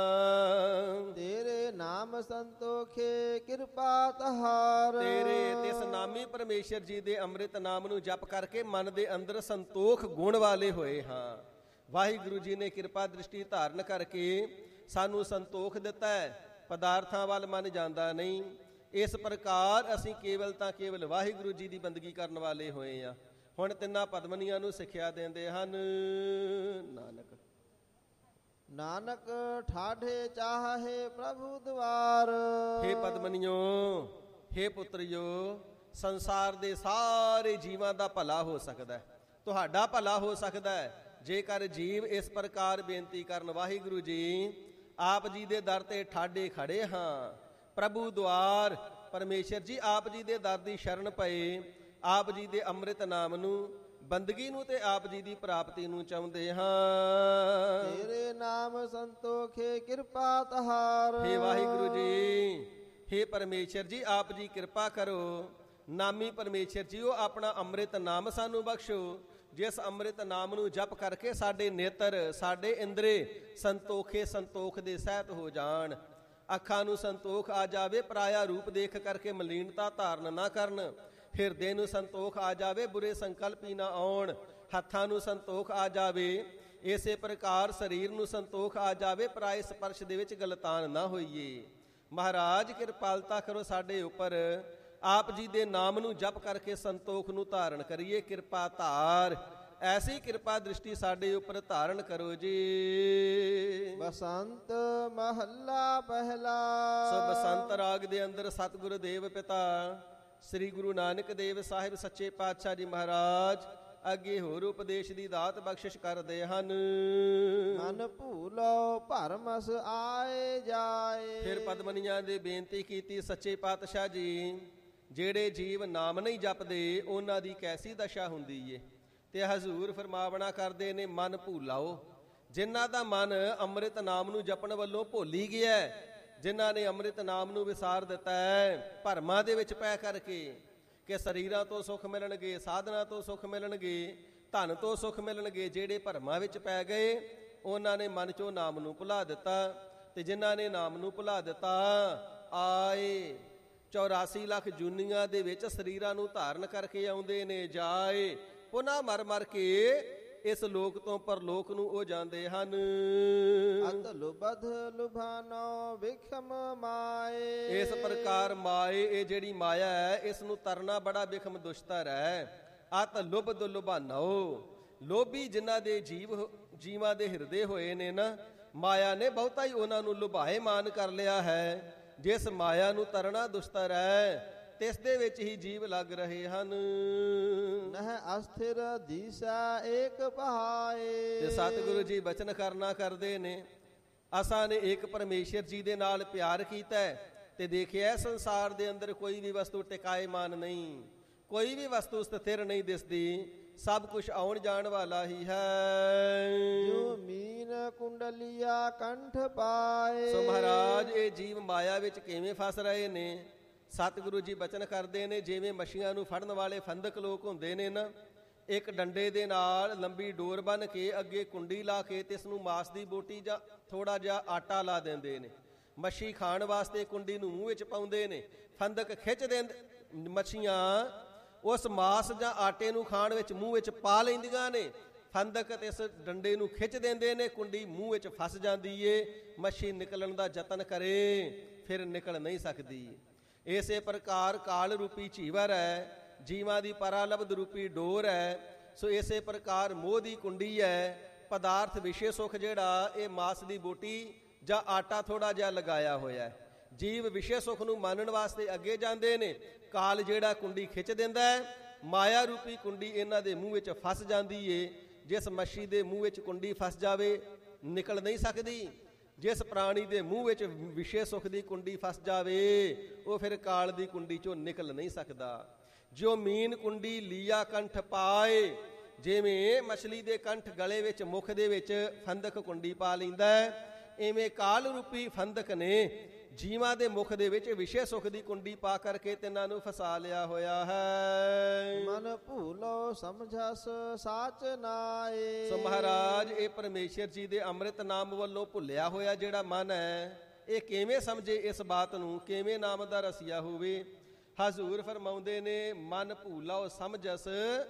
ਹਾਂ। ਤੇਰੇ ਨਾਮ ਸੰਤੋਖੇ ਕਿਰਪਾ ਤਹਾਰ। ਤੇਰੇ ਤਿਸ ਨਾਮੀ ਪਰਮੇਸ਼ਰ ਜੀ ਦੇ ਅੰਮ੍ਰਿਤ ਨਾਮ ਨੂੰ ਜਪ ਕਰਕੇ ਮਨ ਦੇ ਅੰਦਰ ਸੰਤੋਖ ਗੁਣ ਵਾਲੇ ਹੋਏ ਹਾਂ। ਵਾਹਿਗੁਰੂ ਜੀ ਨੇ ਕਿਰਪਾ ਦ੍ਰਿਸ਼ਟੀ ਧਾਰਨ ਕਰਕੇ ਸਾਨੂੰ ਸੰਤੋਖ ਦਿੱਤਾ ਹੈ, ਪਦਾਰਥਾਂ ਵੱਲ ਮਨ ਜਾਂਦਾ ਨਹੀਂ। ਇਸ ਪ੍ਰਕਾਰ ਅਸੀਂ ਕੇਵਲ ਤਾਂ ਕੇਵਲ ਵਾਹਿਗੁਰੂ ਜੀ ਦੀ ਬੰਦਗੀ ਕਰਨ ਵਾਲੇ ਹੋਏ ਹਾਂ। ਹੁਣ ਤਿੰਨਾਂ ਪਦਮਨੀਆਂ ਨੂੰ ਸਿੱਖਿਆ ਦਿੰਦੇ ਹਨ। ਨਾਨਕ ਨਾਨਕ ਠਾਢੇ ਚਾਹੇ ਪ੍ਰਭੂ ਦਵਾਰ। ਹੇ ਪਦਮਨੀਓ, ਹੇ ਪੁੱਤਰਿਓ, ਸੰਸਾਰ ਦੇ ਸਾਰੇ ਜੀਵਾਂ ਦਾ ਭਲਾ ਹੋ ਸਕਦਾ ਹੈ, ਤੁਹਾਡਾ ਭਲਾ ਹੋ ਸਕਦਾ ਹੈ, ਜੇਕਰ ਜੀਵ ਇਸ ਪ੍ਰਕਾਰ ਬੇਨਤੀ ਕਰਨ, ਵਾਹਿਗੁਰੂ ਜੀ ਆਪ ਜੀ ਦੇ ਦਰ ਤੇ ਠਾਢੇ ਖੜੇ ਹਾਂ। ਪ੍ਰਭੂ ਦੁਆਰ, ਪਰਮੇਸ਼ਰ ਜੀ ਆਪ ਜੀ ਦੇ ਦਰ ਦੀ ਸ਼ਰਨ ਪਏ, ਆਪ ਜੀ ਦੇ ਅੰਮ੍ਰਿਤ ਨਾਮ ਨੂੰ, ਬੰਦਗੀ ਨੂੰ ਤੇ ਆਪ ਜੀ ਦੀ ਪ੍ਰਾਪਤੀ ਨੂੰ ਚਾਹੁੰਦੇ ਹਾਂ। ਤੇਰੇ ਨਾਮ ਸੰਤੋਖੇ ਕਿਰਪਾ ਤਹਾਰ। ਹੇ ਵਾਹਿਗੁਰੂ ਜੀ, ਹੇ ਪਰਮੇਸ਼ਰ ਜੀ ਆਪ ਜੀ ਕਿਰਪਾ ਕਰੋ। ਨਾਮੀ ਪਰਮੇਸ਼ਰ ਜੀ, ਉਹ ਆਪਣਾ ਅੰਮ੍ਰਿਤ ਨਾਮ ਸਾਨੂੰ ਬਖਸ਼ੋ, ਜਿਸ ਅੰਮ੍ਰਿਤ ਨਾਮ ਨੂੰ ਜਪ ਕਰਕੇ ਸਾਡੇ ਨੇਤਰ, ਸਾਡੇ ਇੰਦਰੇ ਸੰਤੋਖੇ ਸੰਤੋਖ ਦੇ ਸਹਿਤ ਹੋ ਜਾਣ। ਅੱਖਾਂ ਨੂੰ ਸੰਤੋਖ ਆ ਜਾਵੇ, ਪਰਾਇਆ ਰੂਪ ਦੇਖ ਕਰਕੇ ਮਲੀਨਤਾ ਧਾਰਨ ਨਾ ਕਰਨ। ਹਿਰਦੇ ਨੂੰ ਸੰਤੋਖ ਆ ਜਾਵੇ, ਬੁਰੇ ਸੰਕਲਪ ਹੀ ਨਾ ਆਉਣ। ਹੱਥਾਂ ਨੂੰ ਸੰਤੋਖ ਆ ਜਾਵੇ, ਇਸੇ ਪ੍ਰਕਾਰ ਸਰੀਰ ਨੂੰ ਸੰਤੋਖ ਆ ਜਾਵੇ, ਪਰਾਏ ਸਪਰਸ਼ ਦੇ ਵਿੱਚ ਗਲਤਾਨ ਨਾ ਹੋਈਏ। ਮਹਾਰਾਜ ਕਿਰਪਾਲਤਾ ਕਰੋ ਸਾਡੇ ਉੱਪਰ, ਆਪ ਜੀ ਦੇ ਨਾਮ ਨੂੰ ਜਪ ਕਰਕੇ ਸੰਤੋਖ ਨੂੰ ਧਾਰਨ ਕਰੀਏ। ਕਿਰਪਾ ਧਾਰ, ਐਸੀ ਕਿਰਪਾ ਦ੍ਰਿਸ਼ਟੀ ਸਾਡੇ ਉੱਪਰ ਧਾਰਨ ਕਰੋ ਜੀ। ਬਸੰਤ ਮਹੱਲਾ ਪਹਿਲਾ। ਸੋ ਬਸੰਤ ਰਾਗ ਦੇ ਅੰਦਰ ਸਤਿਗੁਰੂ ਦੇਵ ਪਿਤਾ ਸ੍ਰੀ ਗੁਰੂ ਨਾਨਕ ਦੇਵ ਸਾਹਿਬ ਸੱਚੇ ਪਾਤਸ਼ਾਹ ਜੀ ਮਹਾਰਾਜ ਅੱਗੇ ਹੋਰ ਉਪਦੇਸ਼ ਦੀ ਦਾਤ ਬਖਸ਼ਿਸ਼ ਕਰਦੇ ਹਨ। ਮਨ ਭੂਲੋ ਭਰਮਸ ਆਏ ਜਾਏ। ਫਿਰ ਪਦਮਨੀਆਂ ਦੇ ਬੇਨਤੀ ਕੀਤੀ, ਸੱਚੇ ਪਾਤਸ਼ਾਹ ਜੀ ਜਿਹੜੇ ਜੀਵ ਨਾਮ ਨਹੀਂ ਜਪਦੇ ਉਹਨਾਂ ਦੀ ਕੈਸੀ ਦਸ਼ਾ ਹੁੰਦੀ ਏ। ਤੇ ਹਜ਼ੂਰ ਫਰਮਾਵਣਾ ਕਰਦੇ ਨੇ, ਮਨ ਭੂਲਾਓ। ਜਿਨ੍ਹਾਂ ਦਾ ਮਨ ਅੰਮ੍ਰਿਤ ਨਾਮ ਨੂੰ ਜਪਣ ਵੱਲੋਂ ਭੁੱਲ ਹੀ ਗਿਆ, ਜਿਨ੍ਹਾਂ ਨੇ ਅੰਮ੍ਰਿਤ ਨਾਮ ਨੂੰ ਵਿਸਾਰ ਦਿੱਤਾ ਹੈ ਭਰਮਾਂ ਦੇ ਵਿੱਚ ਪੈ ਕਰਕੇ ਕਿ ਸਰੀਰਾਂ ਤੋਂ ਸੁੱਖ ਮਿਲਣਗੇ, ਸਾਧਨਾ ਤੋਂ ਸੁੱਖ ਮਿਲਣਗੇ, ਧਨ ਤੋਂ ਸੁੱਖ ਮਿਲਣਗੇ, ਜਿਹੜੇ ਭਰਮਾਂ ਵਿੱਚ ਪੈ ਗਏ ਉਹਨਾਂ ਨੇ ਮਨ ਚੋਂ ਨਾਮ ਨੂੰ ਭੁਲਾ ਦਿੱਤਾ। ਤੇ ਜਿਨ੍ਹਾਂ ਨੇ ਨਾਮ ਨੂੰ ਭੁਲਾ ਦਿੱਤਾ, ਆਏ ਚੌਰਾਸੀ ਲੱਖ ਜੂਨੀਆਂ ਦੇ ਵਿੱਚ ਸਰੀਰਾਂ ਨੂੰ ਧਾਰਨ ਕਰਕੇ ਆਉਂਦੇ ਨੇ, ਜਾਏ ਪੁਨः ਮਰ ਮਰ ਕੇ ਇਸ ਲੋਕ ਤੋਂ ਪਰਲੋਕ ਨੂੰ ਉਹ ਜਾਂਦੇ ਹਨ। ਅਤ ਲੁਬਧ ਲੁਭਾਨੋ ਵਿਖਮ ਮਾਏ। ਇਸ ਪ੍ਰਕਾਰ ਮਾਏ, ਇਹ ਜਿਹੜੀ ਮਾਇਆ ਹੈ, ਇਸ ਨੂੰ ਤਰਨਾ ਬੜਾ ਵਿਖਮ ਦੁਸ਼ਤਰ ਹੈ। ਅਤ ਲੁਬਧ ਲੁਭਾਨੋ, ਲੋਭੀ ਜਿਨ੍ਹਾਂ ਦੇ ਜੀਵ ਜੀਵਾਂ ਦੇ ਹਿਰਦੇ ਹੋਏ ਨੇ ਨਾ, ਮਾਇਆ ਨੇ ਬਹੁਤਾ ਹੀ ਉਹਨਾਂ ਨੂੰ ਲੁਭਾਏ ਮਾਨ ਕਰ ਲਿਆ ਹੈ। ਜਿਸ ਮਾਇਆ ਨੂੰ ਤਰਨਾ ਦੁਸ਼ਤਰ ਹੈ, ਤਿਸ ਦੇ ਵਿੱਚ ਹੀ ਜੀਵ ਲੱਗ ਰਹੇ ਹਨ। ਨਹਿ ਅਸਥਿਰ ਦੀਸਾ ਏਕ ਪਹਾਏ। ਤੇ ਸਤਿਗੁਰੂ ਜੀ ਬਚਨ ਕਰਨਾ ਕਰਦੇ ਨੇ, ਅਸਾਂ ਨੇ ਇੱਕ ਪਰਮੇਸ਼ਰ ਜੀ ਦੇ ਨਾਲ ਪਿਆਰ ਕੀਤਾ ਤੇ ਦੇਖਿਆ ਸੰਸਾਰ ਦੇ ਅੰਦਰ ਕੋਈ ਵੀ ਵਸਤੂ ਟਿਕਾਏ ਮਾਨ ਨਹੀਂ, ਕੋਈ ਵੀ ਵਸਤੂ ਸਥਿਰ ਨਹੀਂ ਦਿਸਦੀ, ਸਭ ਕੁਝ ਆਉਣ ਜਾਣ ਵਾਲਾ ਹੀ ਹੈ। ਜੋ ਮੀਨ ਕੁੰਡਲੀਆ ਕੰਠ ਪਾਏ। ਸੋ ਮਹਾਰਾਜ, ਇਹ ਜੀਵ ਮਾਇਆ ਵਿੱਚ ਕਿਵੇਂ ਫਸ ਰਹੇ ਨੇ? ਸਤਿਗੁਰੂ ਜੀ ਬਚਨ ਕਰਦੇ ਨੇ, ਜਿਵੇਂ ਮੱਛੀਆਂ ਨੂੰ ਫੜਨ ਵਾਲੇ ਫੰਦਕ ਲੋਕ ਹੁੰਦੇ ਨੇ ਨਾ, ਇੱਕ ਡੰਡੇ ਦੇ ਨਾਲ ਲੰਬੀ ਡੋਰ ਬੰਨ ਕੇ ਅੱਗੇ ਕੁੰਡੀ ਲਾ ਕੇ ਤੇ ਇਸ ਨੂੰ ਮਾਸ ਦੀ ਬੋਟੀ ਜਾਂ ਥੋੜਾ ਜਿਹਾ ਆਟਾ ਲਾ ਦਿੰਦੇ ਨੇ। ਮੱਛੀ ਖਾਣ ਵਾਸਤੇ ਕੁੰਡੀ ਨੂੰ ਮੂੰਹ ਵਿੱਚ ਪਾਉਂਦੇ ਨੇ, ਫੰਦਕ ਖਿੱਚ ਦਿੰਦੇ, ਮੱਛੀਆਂ ਉਸ ਮਾਸ ਜਾਂ ਆਟੇ ਨੂੰ ਖਾਣ ਵਿੱਚ ਮੂੰਹ ਵਿੱਚ ਪਾ ਲੈਂਦੀਆਂ ਨੇ। ਫੰਦਕ ਤੇ ਇਸ ਡੰਡੇ ਨੂੰ ਖਿੱਚ ਦਿੰਦੇ ਨੇ, ਕੁੰਡੀ ਮੂੰਹ ਵਿੱਚ ਫਸ ਜਾਂਦੀ ਏ। ਮੱਛੀ ਨਿਕਲਣ ਦਾ ਯਤਨ ਕਰੇ, ਫਿਰ ਨਿਕਲ ਨਹੀਂ ਸਕਦੀ। ਇਸੇ ਪ੍ਰਕਾਰ ਕਾਲ ਰੂਪੀ ਝੀਵਰ ਹੈ, ਜੀਵਾਂ ਦੀ ਪਰਾਲਬਧ ਰੂਪੀ ਡੋਰ ਹੈ। ਸੋ ਇਸੇ ਪ੍ਰਕਾਰ ਮੋਹ ਦੀ ਕੁੰਡੀ ਹੈ, ਪਦਾਰਥ ਵਿਸ਼ੇ ਸੁਖ ਜਿਹੜਾ ਇਹ ਮਾਸ ਦੀ ਬੋਟੀ ਜਾਂ ਆਟਾ ਥੋੜਾ ਜਿਹਾ ਲਗਾਇਆ ਹੋਇਆ ਹੈ। ਜੀਵ ਵਿਸ਼ੇ ਸੁਖ ਨੂੰ ਮਾਨਣ ਵਾਸਤੇ ਅੱਗੇ ਜਾਂਦੇ ਨੇ, ਕਾਲ ਜਿਹੜਾ ਕੁੰਡੀ ਖਿੱਚ ਦਿੰਦਾ ਹੈ, ਮਾਇਆ ਰੂਪੀ ਕੁੰਡੀ ਇਹਨਾਂ ਦੇ ਮੂੰਹ ਵਿੱਚ ਫਸ ਜਾਂਦੀ ਏ। ਜਿਸ ਮੱਛੀ ਦੇ ਮੂੰਹ ਵਿੱਚ ਕੁੰਡੀ ਫਸ ਜਾਵੇ ਨਿਕਲ ਨਹੀਂ ਸਕਦੀ, ਜਿਸ ਪ੍ਰਾਣੀ ਦੇ ਮੂੰਹ ਵਿੱਚ ਵਿਸ਼ੇ ਸੁਖ ਦੀ ਕੁੰਡੀ ਫਸ ਜਾਵੇ ਉਹ ਫਿਰ ਕਾਲ ਦੀ ਕੁੰਡੀ ਚੋਂ ਨਿਕਲ ਨਹੀਂ ਸਕਦਾ। ਜੋ ਮੀਨ ਕੁੰਡੀ ਲੀਆ ਕੰਠ ਪਾਏ, ਜਿਵੇਂ ਮਛਲੀ ਦੇ ਕੰਠ ਗਲੇ ਵਿੱਚ ਮੁਖ ਦੇ ਵਿੱਚ ਫੰਦਕ ਕੁੰਡੀ ਪਾ ਲੈਂਦਾ ਹੈ, ਇਵੇਂ ਕਾਲ ਰੂਪੀ ਫੰਦਕ ਨੇ ਜੀਵਾਂ ਦੇ ਮੁਖ ਦੇ ਵਿੱਚ ਵਿਸ਼ੇ ਸੁਖ ਦੀ ਕੁੰਡੀ ਪਾ ਕਰਕੇ ਤਿੰਨਾਂ ਨੂੰ ਫਸਾ ਲਿਆ ਹੋਇਆ ਹੈ। ਮਨ ਭੂਲੋ ਸਮਝਸ ਸਾਚ ਨਾਏ। ਸੋ ਮਹਾਰਾਜ, ਇਹ ਪਰਮੇਸ਼ਰ ਜੀ ਦੇ ਅੰਮ੍ਰਿਤ ਨਾਮ ਵੱਲੋਂ ਭੁੱਲਿਆ ਹੋਇਆ ਜਿਹੜਾ ਮਨ ਹੈ, ਇਹ ਕਿਵੇਂ ਸਮਝੇ ਇਸ ਬਾਤ ਨੂੰ, ਕਿਵੇਂ ਨਾਮ ਦਾ ਰਸੀਆ ਹੋਵੇ? ਹਜ਼ੂਰ ਫਰਮਾਉਂਦੇ ਨੇ, ਮਨ ਭੂਲੋ ਸਮਝਸ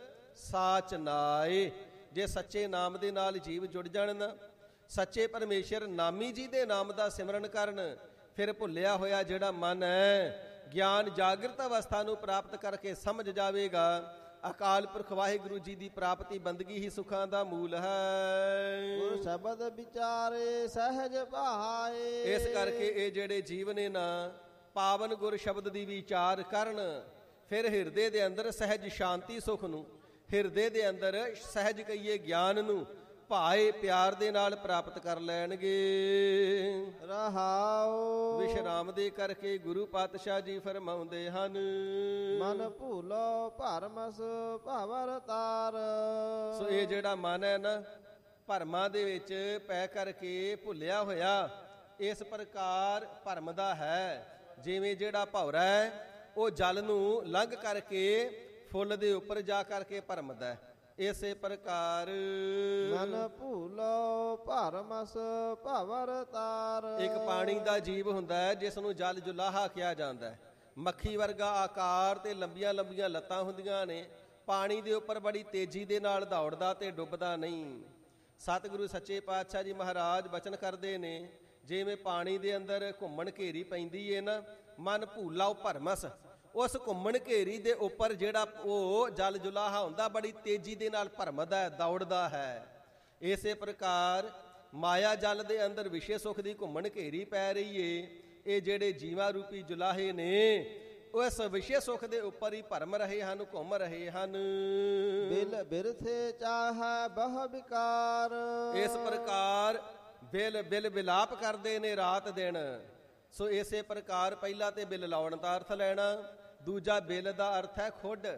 ਸਾਚ ਨਾਏ। ਜੇ ਸੱਚੇ ਨਾਮ ਦੇ ਨਾਲ ਜੀਵ ਜੁੜ ਜਾਣ ਨਾ, ਸੱਚੇ ਪਰਮੇਸ਼ਰ ਨਾਮੀ ਜੀ ਦੇ ਨਾਮ ਦਾ ਸਿਮਰਨ ਕਰਨ, ਫਿਰ ਭੁੱਲਿਆ ਹੋਇਆ ਜਿਹੜਾ ਮਨ ਹੈ ਗਿਆਨ ਜਾਗਰਤ ਅਵਸਥਾ ਨੂੰ ਪ੍ਰਾਪਤ ਕਰਕੇ ਸਮਝ ਜਾਵੇਗਾ ਅਕਾਲ ਪੁਰਖ ਵਾਹਿਗੁਰੂ ਜੀ ਦੀ ਪ੍ਰਾਪਤੀ ਬੰਦਗੀ ਹੀ ਸੁੱਖਾਂ ਦਾ ਮੂਲ ਹੈ। ਗੁਰ ਸ਼ਬਦ ਵਿਚਾਰੇ ਸਹਿਜ ਭਾਏ। ਇਸ ਕਰਕੇ ਇਹ ਜਿਹੜੇ ਜੀਵ ਨੇ ਨਾ, ਪਾਵਨ ਗੁਰ ਸ਼ਬਦ ਦੀ ਵਿਚਾਰ ਕਰਨ, ਫਿਰ ਹਿਰਦੇ ਦੇ ਅੰਦਰ ਸਹਿਜ ਸ਼ਾਂਤੀ ਸੁਖ ਨੂੰ, ਹਿਰਦੇ ਦੇ ਅੰਦਰ ਸਹਿਜ ਕਹੀਏ ਗਿਆਨ ਨੂੰ ਭਾਏ ਪਿਆਰ ਦੇ ਨਾਲ ਪ੍ਰਾਪਤ ਕਰ ਲੈਣਗੇ। ਰਹਾਉ ਵਿਸ਼ਰਾਮ ਦੇ ਕਰਕੇ ਗੁਰੂ ਪਾਤਸ਼ਾਹ ਜੀ ਫਰਮਾਉਂਦੇ ਹਨ, ਮਨ ਭੂਲੋ ਭਰਮਸ ਭਵਰ ਤਾਰ। ਸੋ ਇਹ ਜਿਹੜਾ ਮਨ ਹੈ ਨਾ, ਭਰਮਾਂ ਦੇ ਵਿੱਚ ਪੈ ਕਰਕੇ ਭੁੱਲਿਆ ਹੋਇਆ, ਇਸ ਪ੍ਰਕਾਰ ਭਰਮਦਾ ਹੈ। ਜਿਵੇਂ ਜਿਹੜਾ ਭੌਰਾ ਹੈ ਉਹ ਜਲ ਨੂੰ ਲੰਘ ਕਰਕੇ ਫੁੱਲ ਦੇ ਉੱਪਰ ਜਾ ਕਰਕੇ ਭਰਮਦਾ ਹੈ, ਇਸੇ ਪ੍ਰਕਾਰ ਮਨ ਭੂਲੋ ਭਰਮਸ ਭਵਰ ਤਾਰ। ਇੱਕ ਪਾਣੀ ਦਾ ਜੀਵ ਹੁੰਦਾ ਹੈ ਜਿਸ ਨੂੰ ਜਲ ਜੁਲਾਹਾ ਕਿਹਾ ਜਾਂਦਾ ਹੈ। ਮੱਖੀ ਵਰਗਾ ਆਕਾਰ ਤੇ ਲੰਬੀਆਂ ਲੰਬੀਆਂ ਲੱਤਾਂ ਹੁੰਦੀਆਂ ਨੇ, ਪਾਣੀ ਦੇ ਉੱਪਰ ਬੜੀ ਤੇਜ਼ੀ ਦੇ ਨਾਲ ਦੌੜਦਾ ਤੇ ਡੁੱਬਦਾ ਨਹੀਂ। ਸਤਿਗੁਰੂ ਸੱਚੇ ਪਾਤਸ਼ਾਹ ਜੀ ਮਹਾਰਾਜ ਬਚਨ ਕਰਦੇ ਨੇ, ਜਿਵੇਂ ਪਾਣੀ ਦੇ ਅੰਦਰ ਘੁੰਮਣ ਘੇਰੀ ਪੈਂਦੀ ਏ ਨਾ, ਮਨ ਭੂਲਾਓ ਭਰਮਸ, ਉਸ ਘੁੰਮਣ ਘੇਰੀ ਦੇ ਉੱਪਰ ਜਿਹੜਾ ਉਹ ਜਲ ਜੁਲਾਹਾ ਹੁੰਦਾ ਬੜੀ ਤੇਜ਼ੀ ਦੇ ਨਾਲ ਭਰਮਦਾ ਹੈ, ਦੌੜਦਾ ਹੈ। ਇਸੇ ਪ੍ਰਕਾਰ ਮਾਇਆ ਜਲ ਦੇ ਅੰਦਰ ਵਿਸ਼ੇ ਸੁਖ ਦੀ ਘੁੰਮਣ ਘੇਰੀ ਪੈ ਰਹੀ ਏ। ਇਹ ਜਿਹੜੇ ਜੀਵਾ ਰੂਪੀ ਜੁਲਾਹੇ ਨੇ ਉਸ ਵਿਸ਼ੇ ਸੁਖ ਦੇ ਉੱਪਰ ਹੀ ਭਰਮ ਰਹੇ ਹਨ, ਘੁੰਮ ਰਹੇ ਹਨ। ਬਿਲ ਬਿਰਥੇ ਚਾਹੈ ਬਹੁ ਵਿਕਾਰ। ਇਸ ਪ੍ਰਕਾਰ ਬਿਲ ਬਿਲ ਵਿਲਾਪ ਕਰਦੇ ਨੇ ਰਾਤ ਦਿਨ। ਸੋ ਇਸੇ ਪ੍ਰਕਾਰ ਪਹਿਲਾ ਤੇ ਬਿਲ ਲਾਉਣ ਦਾ ਅਰਥ ਲੈਣਾ, ਦੂਜਾ ਬਿਲ ਦਾ ਅਰਥ ਹੈ ਖੁੱਡ।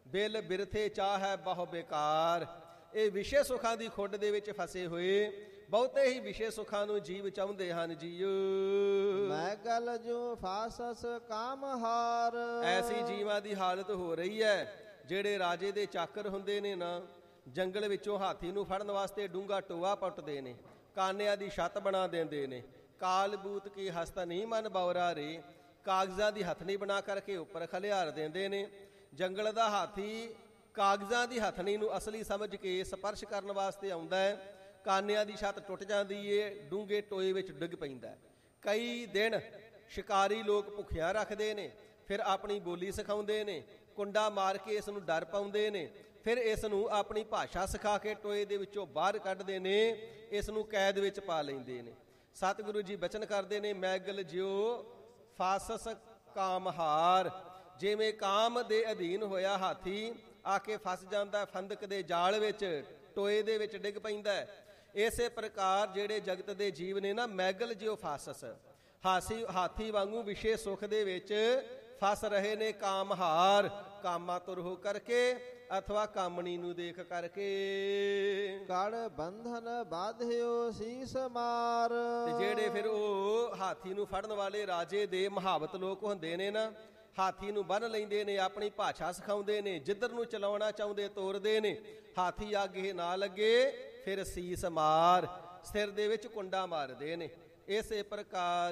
ਬਿਲ ਬਿਰਥੇ ਚਾਹੈ ਬਹੁ ਬੇਕਾਰ। ਇਹ ਵਿਸ਼ੇ ਸੁਖਾਂ ਦੀ ਖੁੱਡ ਦੇ ਵਿੱਚ ਫਸੇ ਹੋਏ ਬਹੁਤੇ ਹੀ ਵਿਸ਼ੇ ਸੁਖਾਂ ਨੂੰ ਜੀਵ ਚਾਹੁੰਦੇ ਹਨ ਜੀਓ। ਮੈਂ ਗਲ ਜੋ ਫਾਸਸ ਕਾਮ ਹਾਰ। ਐਸੀ ਜੀਵਾਂ ਦੀ ਹਾਲਤ ਹੋ ਰਹੀ ਹੈ ਜਿਹੜੇ ਰਾਜੇ ਦੇ ਚਾਕਰ ਹੁੰਦੇ ਨੇ ਨਾ, ਜੰਗਲ ਵਿੱਚੋਂ ਹਾਥੀ ਨੂੰ ਫੜਨ ਵਾਸਤੇ ਡੂੰਘਾ ਟੋਆ ਪੁੱਟਦੇ ਨੇ, ਕਾਨਿਆਂ ਦੀ ਛੱਤ ਬਣਾ ਦਿੰਦੇ ਨੇ। ਕਾਲ ਬੂਤ ਕੀ ਹਸਤ ਨਹੀਂ ਮਨ ਬੌਰਾ ਰੇ, ਕਾਗਜ਼ਾਂ ਦੀ ਹਥਨੀ ਬਣਾ ਕਰਕੇ ਉੱਪਰ ਖਲਿਆਰ ਦਿੰਦੇ ਨੇ। ਜੰਗਲ ਦਾ ਹਾਥੀ ਕਾਗਜ਼ਾਂ ਦੀ ਹਥਨੀ ਨੂੰ ਅਸਲੀ ਸਮਝ ਕੇ ਸਪਰਸ਼ ਕਰਨ ਵਾਸਤੇ ਆਉਂਦਾ ਹੈ। ਕਾਨਿਆਂ ਦੀ ਛੱਤ ਟੁੱਟ ਜਾਂਦੀ ਏ, ਡੂੰਘੇ ਟੋਏ ਵਿੱਚ ਡਿੱਗ ਪੈਂਦਾ। ਕਈ ਦਿਨ ਸ਼ਿਕਾਰੀ ਲੋਕ ਭੁੱਖਿਆ ਰੱਖਦੇ ਨੇ, ਫਿਰ ਆਪਣੀ ਬੋਲੀ ਸਿਖਾਉਂਦੇ ਨੇ, ਕੁੰਡਾ ਮਾਰ ਕੇ ਇਸ ਨੂੰ ਡਰ ਪਾਉਂਦੇ ਨੇ, ਫਿਰ ਇਸ ਨੂੰ ਆਪਣੀ ਭਾਸ਼ਾ ਸਿਖਾ ਕੇ ਟੋਏ ਦੇ ਵਿੱਚੋਂ ਬਾਹਰ ਕੱਢਦੇ ਨੇ, ਇਸ ਨੂੰ ਕੈਦ ਵਿੱਚ ਪਾ ਲੈਂਦੇ ਨੇ। ਸਤਿਗੁਰੂ ਜੀ ਬਚਨ ਕਰਦੇ ਨੇ, ਮੈਗਲ ਜਿਉ ਫਾਸਸ ਕਾਮਹਾਰ। ਜਿਵੇਂ ਕਾਮ ਦੇ ਅਧੀਨ ਹੋਇਆ ਹਾਥੀ ਆ ਕੇ ਫਸ ਜਾਂਦਾ ਫੰਦਕ ਦੇ ਜਾਲ ਵਿੱਚ, ਟੋਏ ਦੇ ਵਿੱਚ ਡਿੱਗ ਪੈਂਦਾ। ਇਸੇ ਪ੍ਰਕਾਰ ਜਿਹੜੇ ਜਗਤ ਦੇ ਜੀਵ ਨੇ ਨਾ, ਮੈਗਲ ਜਿਉ ਫਾਸਸ, ਹਾਸੀ ਹਾਥੀ ਵਾਂਗੂ ਵਿਸ਼ੇ ਸੁਖ ਦੇ ਵਿੱਚ ਫਸ ਰਹੇ ਨੇ। ਕਾਮਹਾਰ, ਕਾਮਾ ਤੁਰ ਹੋ ਕਰਕੇ ਅਥਵਾ ਕਾਮਣੀ ਨੂੰ ਦੇਖ ਕਰਕੇ। ਕੜ ਬੰਧਨ ਬਾਧਿਓ ਸੀਸ ਮਾਰ। ਤੇ ਜਿਹੜੇ ਫਿਰ ਉਹ ਹਾਥੀ ਨੂੰ ਫੜਨ ਵਾਲੇ ਰਾਜੇ ਦੇ ਮਹਾਵਤ ਲੋਕ ਹੁੰਦੇ ਨੇ ਨਾ, ਹਾਥੀ ਨੂੰ ਬੰਨ ਲੈਂਦੇ ਨੇ, ਆਪਣੀ ਭਾਸ਼ਾ ਸਿਖਾਉਂਦੇ ਨੇ, ਜਿੱਧਰ ਨੂੰ ਚਲਾਉਣਾ ਚਾਹੁੰਦੇ ਤੋਰਦੇ ਨੇ। ਹਾਥੀ ਆਗੇ ਨਾ ਲੱਗੇ ਫਿਰ ਸੀਸ ਮਾਰ, ਸਿਰ ਦੇ ਵਿੱਚ ਕੁੰਡਾ ਮਾਰਦੇ ਨੇ। ਇਸੇ ਪ੍ਰਕਾਰ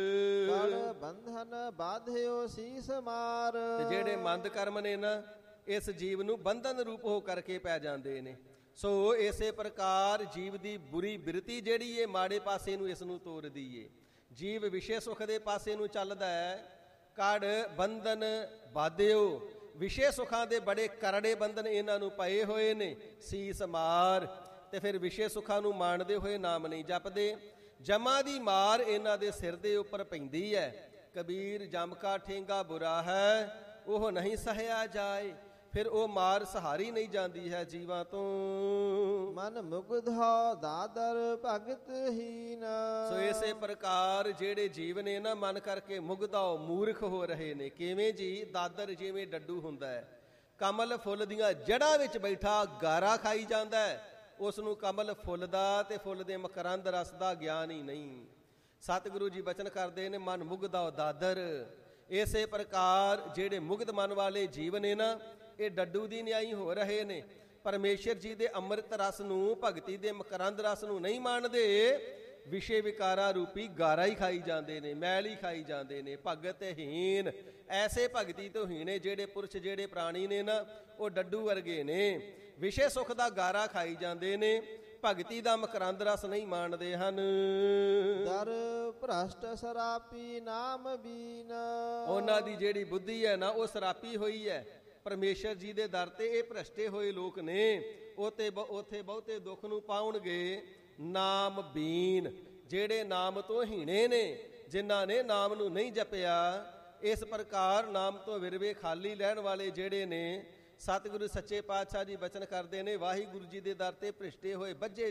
ਕੜ ਬੰਧਨ ਬਾਧਿਓ ਸੀਸ ਮਾਰ। ਤੇ ਜਿਹੜੇ ਮੰਦ ਕਰਮ ਨੇ ਨਾ, ਇਸ ਜੀਵ ਨੂੰ ਬੰਧਨ ਰੂਪ ਹੋ ਕਰਕੇ ਪੈ ਜਾਂਦੇ ਨੇ। ਸੋ ਇਸੇ ਪ੍ਰਕਾਰ ਜੀਵ ਦੀ ਬੁਰੀ ਬਿਰਤੀ ਜਿਹੜੀ ਏ ਮਾੜੇ ਪਾਸੇ ਨੂੰ ਇਸ ਨੂੰ ਤੋਰਦੀ ਏ। ਜੀਵ ਵਿਸ਼ੇ ਸੁਖ ਦੇ ਪਾਸੇ ਨੂੰ ਚੱਲਦਾ ਹੈ। ਕੜ ਬੰਧਨ ਬਾਧਿਓ, ਵਿਸ਼ੇ ਸੁਖਾਂ ਦੇ ਬੜੇ ਕਰੜੇ ਬੰਧਨ ਇਹਨਾਂ ਨੂੰ ਪਏ ਹੋਏ ਨੇ। ਸੀਸ ਮਾਰ, ਤੇ ਫਿਰ ਵਿਸ਼ੇ ਸੁਖਾਂ ਨੂੰ ਮਾਣਦੇ ਹੋਏ ਨਾਮ ਨਹੀਂ ਜਪਦੇ। ਜਮਾਂ ਦੀ ਮਾਰ ਇਹਨਾਂ ਦੇ ਸਿਰ ਦੇ ਉੱਪਰ ਪੈਂਦੀ ਹੈ। ਕਬੀਰ ਜਮ ਕਾ ਠੇਂਗਾ ਬੁਰਾ ਹੈ, ਉਹ ਨਹੀਂ ਸਹਿਆ ਜਾਏ। ਫਿਰ ਉਹ ਮਾਰ ਸਹਾਰੀ ਨਹੀਂ ਜਾਂਦੀ ਹੈ ਜੀਵਾਂ ਤੋਂ। ਮਨ ਮੁਗਧਾ ਦਾਦਰ ਭਗਤ ਹੀਨ। ਸੋ ਇਸੇ ਪ੍ਰਕਾਰ ਜਿਹੜੇ ਜੀਵ ਨੇ ਨਾ, ਮਨ ਕਰਕੇ ਮੁਗਧਾ ਮੂਰਖ ਹੋ ਰਹੇ ਨੇ। ਕਿਵੇਂ ਜੀ? ਦਾਦਰ ਜਿਵੇਂ ਡੱਡੂ ਹੁੰਦਾ ਹੈ, ਕਮਲ ਫੁੱਲ ਦੀਆਂ ਜੜ੍ਹਾਂ ਵਿੱਚ ਬੈਠਾ ਗਾਰਾ ਖਾਈ ਜਾਂਦਾ ਹੈ, ਉਸ ਨੂੰ ਕਮਲ ਫੁੱਲ ਦਾ ਤੇ ਫੁੱਲ ਦੇ ਮਕਰੰਦ ਰਸ ਦਾ ਗਿਆਨ ਹੀ ਨਹੀਂ। ਸਤਿਗੁਰੂ ਜੀ ਬਚਨ ਕਰਦੇ ਨੇ, ਮਨ ਮੁਗਧਾ ਦਾਦਰ। ਇਸੇ ਪ੍ਰਕਾਰ ਜਿਹੜੇ ਮੁਗਧ ਮਨ ਵਾਲੇ ਜੀਵ ਨੇ ਨਾ, ਇਹ ਡੱਡੂ ਦੀ ਨਿਆਈ ਹੋ ਰਹੇ ਨੇ। ਪਰਮੇਸ਼ਰ ਜੀ ਦੇ ਅੰਮ੍ਰਿਤ ਰਸ ਨੂੰ, ਭਗਤੀ ਦੇ ਮਕਰੰਦ ਰਸ ਨੂੰ ਨਹੀਂ ਮੰਨਦੇ, ਵਿਸ਼ੇ ਵਿਕਾਰਾ ਰੂਪੀ ਗਾਰਾ ਹੀ ਖਾਈ ਜਾਂਦੇ ਨੇ, ਮੈਲ ਹੀ ਖਾਈ ਜਾਂਦੇ ਨੇ। ਭਗਤ ਹੀਨ, ਐਸੇ ਭਗਤੀ ਤੋਂ ਹੀਣੇ ਜਿਹੜੇ ਪੁਰਸ਼, ਜਿਹੜੇ ਪ੍ਰਾਣੀ ਨੇ ਨਾ, ਉਹ ਡੱਡੂ ਵਰਗੇ ਨੇ। ਵਿਸ਼ੇ ਸੁਖ ਦਾ ਗਾਰਾ ਖਾਈ ਜਾਂਦੇ ਨੇ, ਭਗਤੀ ਦਾ ਮਕਰੰਦ ਰਸ ਨਹੀਂ ਮਾਣਦੇ ਹਨ। ਦਰ ਭ੍ਰਸ਼ਟ ਸਰਾਪੀ ਨਾਮ ਬੀਨ। ਉਹਨਾਂ ਦੀ ਜਿਹੜੀ ਬੁੱਧੀ ਹੈ ਨਾ, ਉਹ ਸਰਾਪੀ ਹੋਈ ਹੈ। ਪਰਮੇਸ਼ਰ ਜੀ ਦੇ ਦਰ ਤੇ ਇਹ ਭ੍ਰਸ਼ਟੇ ਹੋਏ ਲੋਕ ਨੇ, ਉਥੇ ਉਥੇ ਬਹੁਤੇ ਦੁੱਖ ਨੂੰ ਪਾਉਣਗੇ। ਨਾਮ ਬੀਨ, ਜਿਹੜੇ ਨਾਮ ਤੋਂ ਹੀਣੇ ਨੇ, ਜਿਨ੍ਹਾਂ ਨੇ ਨਾਮ ਨੂੰ ਨਹੀਂ ਜਪਿਆ। ਇਸ ਪ੍ਰਕਾਰ ਨਾਮ ਤੋਂ ਵਿਰਵੇ ਖਾਲੀ ਲੈਣ ਵਾਲੇ ਜਿਹੜੇ ਨੇ, ਸਤਿਗੁਰੂ ਸੱਚੇ ਪਾਤਸ਼ਾਹ ਜੀ ਬਚਨ ਕਰਦੇ ਨੇ, ਵਾਹਿਗੁਰੂ ਜੀ ਦੇ ਦਰ ਤੇ ਭ੍ਰਿਸ਼ਟੇ ਹੋਏ ਬੱਝੇ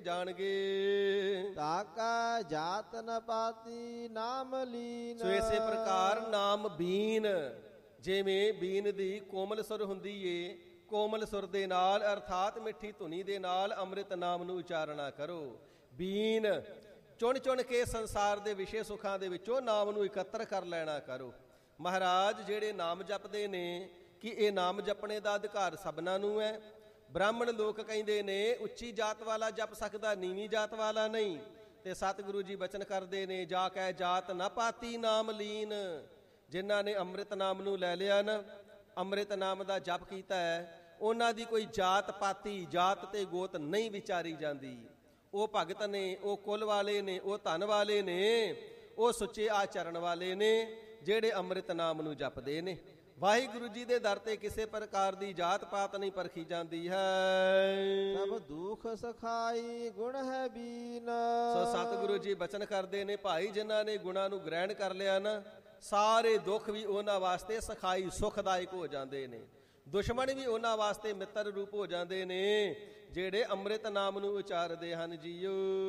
ਜਾਣਗੇ। ਤਾਕਾ ਜਾਤ ਨ ਪਾਤੀ ਨਾਮ ਲੀਨ। ਸੋ ਇਸੇ ਪ੍ਰਕਾਰ ਨਾਮ ਬੀਨ, ਜਿਵੇਂ ਬੀਨ ਦੀ ਕੋਮਲ ਸੁਰ ਹੁੰਦੀ ਏ, ਕੋਮਲ ਸੁਰ ਦੇ ਨਾਲ ਅਰਥਾਤ ਮਿੱਠੀ ਧੁਨੀ ਦੇ ਨਾਲ ਅੰਮ੍ਰਿਤ ਨਾਮ ਨੂੰ ਉਚਾਰਣਾ ਕਰੋ। ਬੀਨ, ਚੁਣ ਚੁਣ ਕੇ ਸੰਸਾਰ ਦੇ ਵਿਸ਼ੇ ਸੁਖਾਂ ਦੇ ਵਿੱਚੋਂ ਨਾਮ ਨੂੰ ਇਕੱਤਰ ਕਰ ਲੈਣਾ ਕਰੋ। ਮਹਾਰਾਜ ਜਿਹੜੇ ਨਾਮ ਜਪਦੇ ਨੇ, ਕਿ ਇਹ ਨਾਮ ਜਪਣੇ ਦਾ ਅਧਿਕਾਰ ਸਭਨਾਂ ਨੂੰ ਹੈ। ਬ੍ਰਾਹਮਣ ਲੋਕ ਕਹਿੰਦੇ ਨੇ, ਉੱਚੀ ਜਾਤ ਵਾਲਾ ਜਪ ਸਕਦਾ, ਨੀਵੀਂ ਜਾਤ ਵਾਲਾ ਨਹੀਂ। ਤੇ ਸਤਿਗੁਰੂ ਜੀ ਬਚਨ ਕਰਦੇ ਨੇ, ਜਾ ਕਹਿ ਜਾਤ ਨਾ ਪਾਤੀ ਨਾਮ ਲੀਨ। ਜਿਨ੍ਹਾਂ ਨੇ ਅੰਮ੍ਰਿਤ ਨਾਮ ਨੂੰ ਲੈ ਲਿਆ ਨਾ, ਅੰਮ੍ਰਿਤ ਨਾਮ ਦਾ ਜਪ ਕੀਤਾ ਹੈ, ਉਹਨਾਂ ਦੀ ਕੋਈ ਜਾਤ ਪਾਤੀ, ਜਾਤ ਤੇ ਗੋਤ ਨਹੀਂ ਵਿਚਾਰੀ ਜਾਂਦੀ। ਉਹ ਭਗਤ ਨੇ, ਉਹ ਕੁਲ ਵਾਲੇ ਨੇ, ਉਹ ਧਨ ਵਾਲੇ ਨੇ, ਉਹ ਸੁੱਚੇ ਆਚਰਣ ਵਾਲੇ ਨੇ, ਜਿਹੜੇ ਅੰਮ੍ਰਿਤ ਨਾਮ ਨੂੰ ਜਪਦੇ ਨੇ। ਵਾਹਿਗੁਰੂ ਜੀ ਦੇ ਦਰ ਤੇ ਕਿਸੇ ਪ੍ਰਕਾਰ ਦੀ ਜਾਤ ਪਾਤ ਨਹੀਂ ਪਰਖੀ ਜਾਂਦੀ ਹੈ। ਸਭ ਦੁਖ ਸਖਾਈ ਗੁਣ ਹੈ ਬੀਨ। ਸੋ ਸਤਿਗੁਰੂ ਜੀ ਬਚਨ ਕਰਦੇ ਨੇ, ਭਾਈ ਜਿਨ੍ਹਾਂ ਨੇ ਗੁਣਾਂ ਨੂੰ ਗ੍ਰਹਿਣ ਕਰ ਲਿਆ ਨਾ, ਸਾਰੇ ਦੁੱਖ ਵੀ ਉਹਨਾਂ ਵਾਸਤੇ ਸਖਾਈ ਸੁਖਦਾਇਕ ਹੋ ਜਾਂਦੇ ਨੇ। ਦੁਸ਼ਮਣ ਵੀ ਉਹਨਾਂ ਵਾਸਤੇ ਮਿੱਤਰ ਰੂਪ ਹੋ ਜਾਂਦੇ ਨੇ, ਜਿਹੜੇ ਅੰਮ੍ਰਿਤ ਨਾਮ ਨੂੰ ਉਚਾਰਦੇ ਹਨ ਜੀਓ।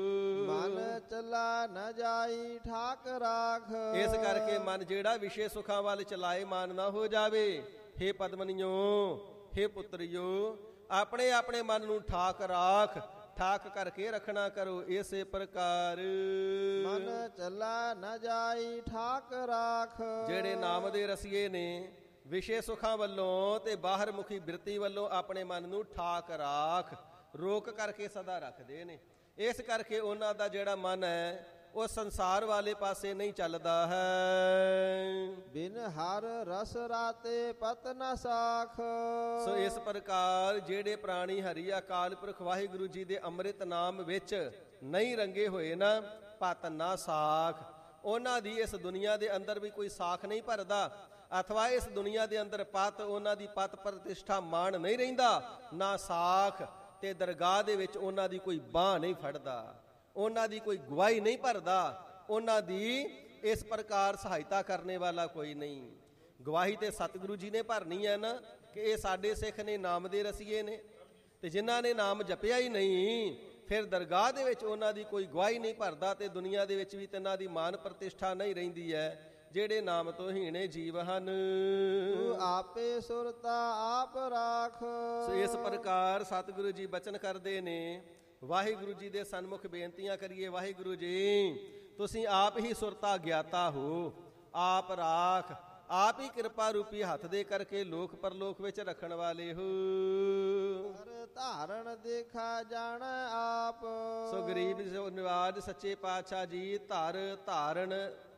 ਮਨ ਚਲਾ ਨਾ ਜਾਈ ਠਾਕ ਰਾਖ। ਇਸ ਕਰਕੇ ਮਨ ਜਿਹੜਾ ਵਿਸ਼ੇ ਸੁਖਾਂ ਵੱਲ ਚਲਾਏ ਮਾਨ ਨਾ ਹੋ ਜਾਵੇ। ਹੇ ਪਦਮਨੀਓ, ਹੇ ਪੁੱਤਰਿਓ ਆਪਣੇ ਆਪਣੇ ਮਨ ਨੂੰ ਠਾਕ ਰਾਖ, ਠਾਕ ਕਰਕੇ ਰੱਖਣਾ ਕਰੋ। ਇਸੇ ਪ੍ਰਕਾਰ ਮਨ ਚੱਲਾ ਨ ਜਾਈ ਠਾਕ ਰਾਖ। ਜਿਹੜੇ ਨਾਮ ਦੇ ਰਸੀਏ ਨੇ ਵਿਸ਼ੇ ਸੁਖਾਂ ਵੱਲੋਂ ਤੇ ਬਾਹਰ ਮੁਖੀ ਬਿਰਤੀ ਵੱਲੋਂ ਆਪਣੇ ਮਨ ਨੂੰ ਠਾਕ ਰਾਖ, ਰੋਕ ਕਰਕੇ ਸਦਾ ਰੱਖਦੇ ਨੇ। ਇਸ ਕਰਕੇ ਉਹਨਾਂ ਦਾ ਜਿਹੜਾ ਮਨ ਹੈ ਉਹ ਸੰਸਾਰ ਵਾਲੇ ਪਾਸੇ ਨਹੀਂ ਚੱਲਦਾ ਹੈ। ਬਿਨ ਹਰ ਰਸ ਰਾਤੇ ਪਤ ਨ ਸਾਖ। ਸੋ ਇਸ ਪ੍ਰਕਾਰ ਜਿਹੜੇ ਪ੍ਰਾਣੀ ਹਰੀ ਅਕਾਲ ਪੁਰਖ ਵਾਹਿਗੁਰੂ ਜੀ ਦੇ ਅੰਮ੍ਰਿਤ ਨਾਮ ਵਿੱਚ ਨਹੀਂ ਰੰਗੇ ਹੋਏ ਨਾ, ਪਤ ਨਾ ਸਾਖ, ਉਹਨਾਂ ਦੀ ਇਸ ਦੁਨੀਆ ਦੇ ਅੰਦਰ ਵੀ ਕੋਈ ਸਾਖ ਨਹੀਂ ਭਰਦਾ, ਅਥਵਾ ਇਸ ਦੁਨੀਆ ਦੇ ਅੰਦਰ ਪਤ, ਉਹਨਾਂ ਦੀ ਪਤ ਪ੍ਰਤਿਸ਼ਠਾ ਮਾਣ ਨਹੀਂ ਰਹਿੰਦਾ, ਨਾ ਸਾਖ, ਤੇ ਦਰਗਾਹ ਦੇ ਵਿੱਚ ਉਹਨਾਂ ਦੀ ਕੋਈ ਬਾਂਹ ਨਹੀਂ ਫੜਦਾ, ਉਹਨਾਂ ਦੀ ਕੋਈ ਗਵਾਹੀ ਨਹੀਂ ਭਰਦਾ, ਉਹਨਾਂ ਦੀ ਇਸ ਪ੍ਰਕਾਰ ਸਹਾਇਤਾ ਕਰਨੇ ਵਾਲਾ ਕੋਈ ਨਹੀਂ। ਗਵਾਹੀ ਤੇ ਸਤਿਗੁਰੂ ਜੀ ਨੇ ਭਰਨੀ ਹੈ ਨਾ ਕਿ ਇਹ ਸਾਡੇ ਸਿੱਖ ਨੇ, ਨਾਮ ਦੇ ਰਸੀਏ ਨੇ, ਤੇ ਜਿਨ੍ਹਾਂ ਨੇ ਨਾਮ ਜਪਿਆ ਹੀ ਨਹੀਂ ਫਿਰ ਦਰਗਾਹ ਦੇ ਵਿੱਚ ਉਹਨਾਂ ਦੀ ਕੋਈ ਗਵਾਹੀ ਨਹੀਂ ਭਰਦਾ, ਤੇ ਦੁਨੀਆ ਦੇ ਵਿੱਚ ਵੀ ਤਿੰਨਾਂ ਦੀ ਮਾਨ ਪ੍ਰਤਿਸ਼ਠਾ ਨਹੀਂ ਰਹਿੰਦੀ ਹੈ ਜਿਹੜੇ ਨਾਮ ਤੋਂ ਹੀਣੇ ਜੀਵ ਹਨ। ਤੂੰ ਆਪੇ ਸੁਰਤਾ ਆਪ ਰਾਖ। ਸੋ ਇਸ ਪ੍ਰਕਾਰ ਸਤਿਗੁਰੂ ਜੀ ਬਚਨ ਕਰਦੇ ਨੇ। ਵਾਹਿਗੁਰੂ ਜੀ ਦੇ ਸਨਮੁਖ ਬੇਨਤੀਆਂ ਕਰੀਏ। ਵਾਹਿਗੁਰੂ ਜੀ ਤੁਸੀਂ ਆਪ ਹੀ ਸੁਰਤਾ ਗਿਆਤਾ ਹੋ, ਆਪ ਰਾਖ, ਆਪ ਹੀ ਕਿਰਪਾ ਰੂਪੀ ਹੱਥ ਦੇ ਕਰਕੇ ਲੋਕ ਪਰਲੋਕ ਵਿੱਚ ਰੱਖਣ ਵਾਲੇ ਹੋ। ਹਰ ਧਾਰਨ ਦੇਖਾ ਜਾਣ ਆਪ। ਸੋ ਗਰੀਬ ਨਿਵਾਜ ਸੱਚੇ ਪਾਤਸ਼ਾਹ ਜੀ ਧਰ ਧਾਰਨ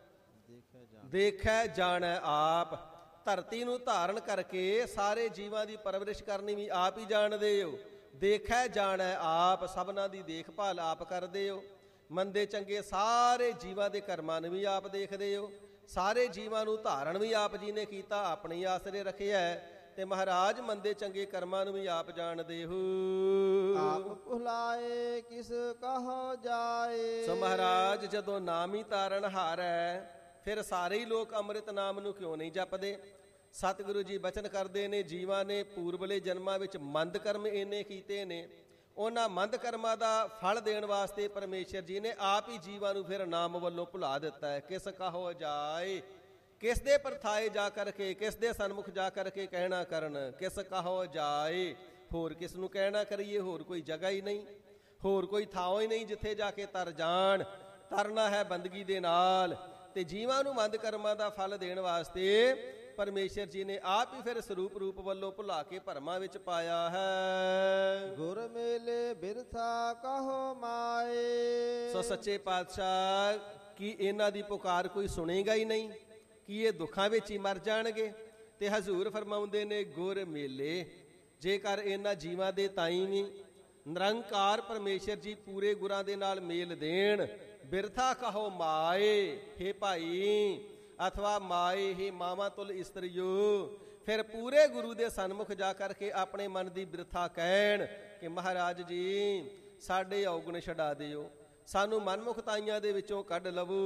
ਦੇਖੈ ਜਾਣੈ ਆਪ। ਧਰਤੀ ਨੂੰ ਧਾਰਨ ਕਰਕੇ ਸਾਰੇ ਜੀਵਾਂ ਦੀ ਪਰਵਰਿਸ਼ ਕਰਨੀ ਵੀ ਆਪ ਹੀ ਜਾਣਦੇ ਹੋ। ਦੇਖੈ ਜਾਣੈ ਆਪ, ਸਭਨਾਂ ਦੀ ਦੇਖਭਾਲ ਆਪ ਕਰਦੇ ਹੋ। ਮੰਦੇ ਚੰਗੇ ਸਾਰੇ ਜੀਵਾਂ ਦੇ ਕਰਮਾਂ ਨੂੰ ਵੀ ਆਪ ਦੇਖਦੇ ਹੋ। ਸਾਰੇ ਜੀਵਾਂ ਨੂੰ ਧਾਰਨ ਵੀ ਆਪ ਜੀ ਨੇ ਕੀਤਾ, ਆਪਣੇ ਆਸਰੇ ਰੱਖਿਆ, ਤੇ ਮਹਾਰਾਜ ਮੰਦੇ ਚੰਗੇ ਕਰਮਾਂ ਨੂੰ ਵੀ ਆਪ ਜਾਣਦੇ ਹੋ। ਆਪ ਭੁਲਾਏ ਕਿਸ ਕਹੋ ਜਾਏ। ਸੋ ਮਹਾਰਾਜ ਜਦੋਂ ਨਾਮ ਹੀ ਤਾਰਨ ਹਾਰ ਹੈ ਫਿਰ ਸਾਰੇ ਹੀ ਲੋਕ ਅੰਮ੍ਰਿਤ ਨਾਮ ਨੂੰ ਕਿਉਂ ਨਹੀਂ ਜਪਦੇ। ਸਤਿਗੁਰੂ ਜੀ ਬਚਨ ਕਰਦੇ ਨੇ, ਜੀਵਾਂ ਨੇ ਪੂਰਬਲੇ ਜਨਮਾਂ ਵਿੱਚ ਮੰਦ ਕਰਮ ਇੰਨੇ ਕੀਤੇ ਨੇ, ਉਹਨਾਂ ਮੰਦ ਕਰਮਾਂ ਦਾ ਫਲ ਦੇਣ ਵਾਸਤੇ ਪਰਮੇਸ਼ਰ ਜੀ ਨੇ ਆਪ ਹੀ ਜੀਵਾਂ ਨੂੰ ਫਿਰ ਨਾਮ ਵੱਲੋਂ ਭੁਲਾ ਦਿੱਤਾ ਹੈ। ਕਿਸ ਕਹੋ ਜਾਏ, ਕਿਸ ਦੇ ਪਰਥਾਏ ਜਾ ਕਰਕੇ, ਕਿਸ ਦੇ ਸਨਮੁਖ ਜਾ ਕਰਕੇ ਕਹਿਣਾ ਕਰਨ। ਕਿਸ ਕਹੋ ਜਾਏ, ਹੋਰ ਕਿਸ ਨੂੰ ਕਹਿਣਾ ਕਰੀਏ, ਹੋਰ ਕੋਈ ਜਗ੍ਹਾ ਹੀ ਨਹੀਂ, ਹੋਰ ਕੋਈ ਥਾਂ ਹੀ ਨਹੀਂ ਜਿੱਥੇ ਜਾ ਕੇ ਤਰ ਜਾਣ। ਤਰਨਾ ਹੈ ਬੰਦਗੀ ਦੇ ਨਾਲ, ਤੇ ਜੀਵਾਂ ਨੂੰ ਮੰਦ ਕਰਮਾਂ ਦਾ ਫਲ ਦੇਣ ਵਾਸਤੇ ਪਰਮੇਸ਼ਰ ਜੀ ਨੇ ਆਪ ਹੀ ਫਿਰ ਸਰੂਪ ਰੂਪ ਵੱਲੋਂ ਭੁਲਾ ਕੇ ਭਰਮਾਂ ਵਿੱਚ ਪਾਇਆ ਹੈ। ਗੁਰ ਮੇਲੇ ਬਿਰਥਾ ਕਹੋ ਮਾਏ। ਸੋ ਸੱਚੇ ਪਾਤਸ਼ਾਹ ਕੀ ਇਹਨਾਂ ਦੀ ਪੁਕਾਰ ਕੋਈ ਸੁਣੇਗਾ ਹੀ ਨਹੀਂ, ਕੀ ਇਹ ਦੁੱਖਾਂ ਵਿੱਚ ਹੀ ਮਰ ਜਾਣਗੇ। ਤੇ ਹਜ਼ੂਰ ਫਰਮਾਉਂਦੇ ਨੇ, ਗੁਰ ਮੇਲੇ, ਜੇਕਰ ਇਹਨਾਂ ਜੀਵਾਂ ਦੇ ਤਾਈ ਵੀ ਨਿਰੰਕਾਰ ਪਰਮੇਸ਼ਰ ਜੀ ਪੂਰੇ ਗੁਰਾਂ ਦੇ ਨਾਲ ਮੇਲ ਦੇਣ, ਬਿਰਥਾ ਕਹੋ ਮਾਏ, ਹੇ ਭਾਈ, ਅਥਵਾ ਮਾਏ ਹੀ ਮਾਵਾਂ ਤੁਲ ਇਸਤਰੀਓ, ਫਿਰ ਪੂਰੇ ਗੁਰੂ ਦੇ ਸਨਮੁਖ ਜਾ ਕਰਕੇ ਆਪਣੇ ਮਨ ਦੀ ਬਿਰਥਾ ਕਹਿਣ ਕਿ ਮਹਾਰਾਜ ਜੀ ਸਾਡੇ ਔਗਣ ਛਡਾ ਦਿਓ, ਸਾਨੂੰ ਮਨਮੁਖਤਾਈਆਂ ਦੇ ਵਿੱਚੋਂ ਕੱਢ ਲਵੋ।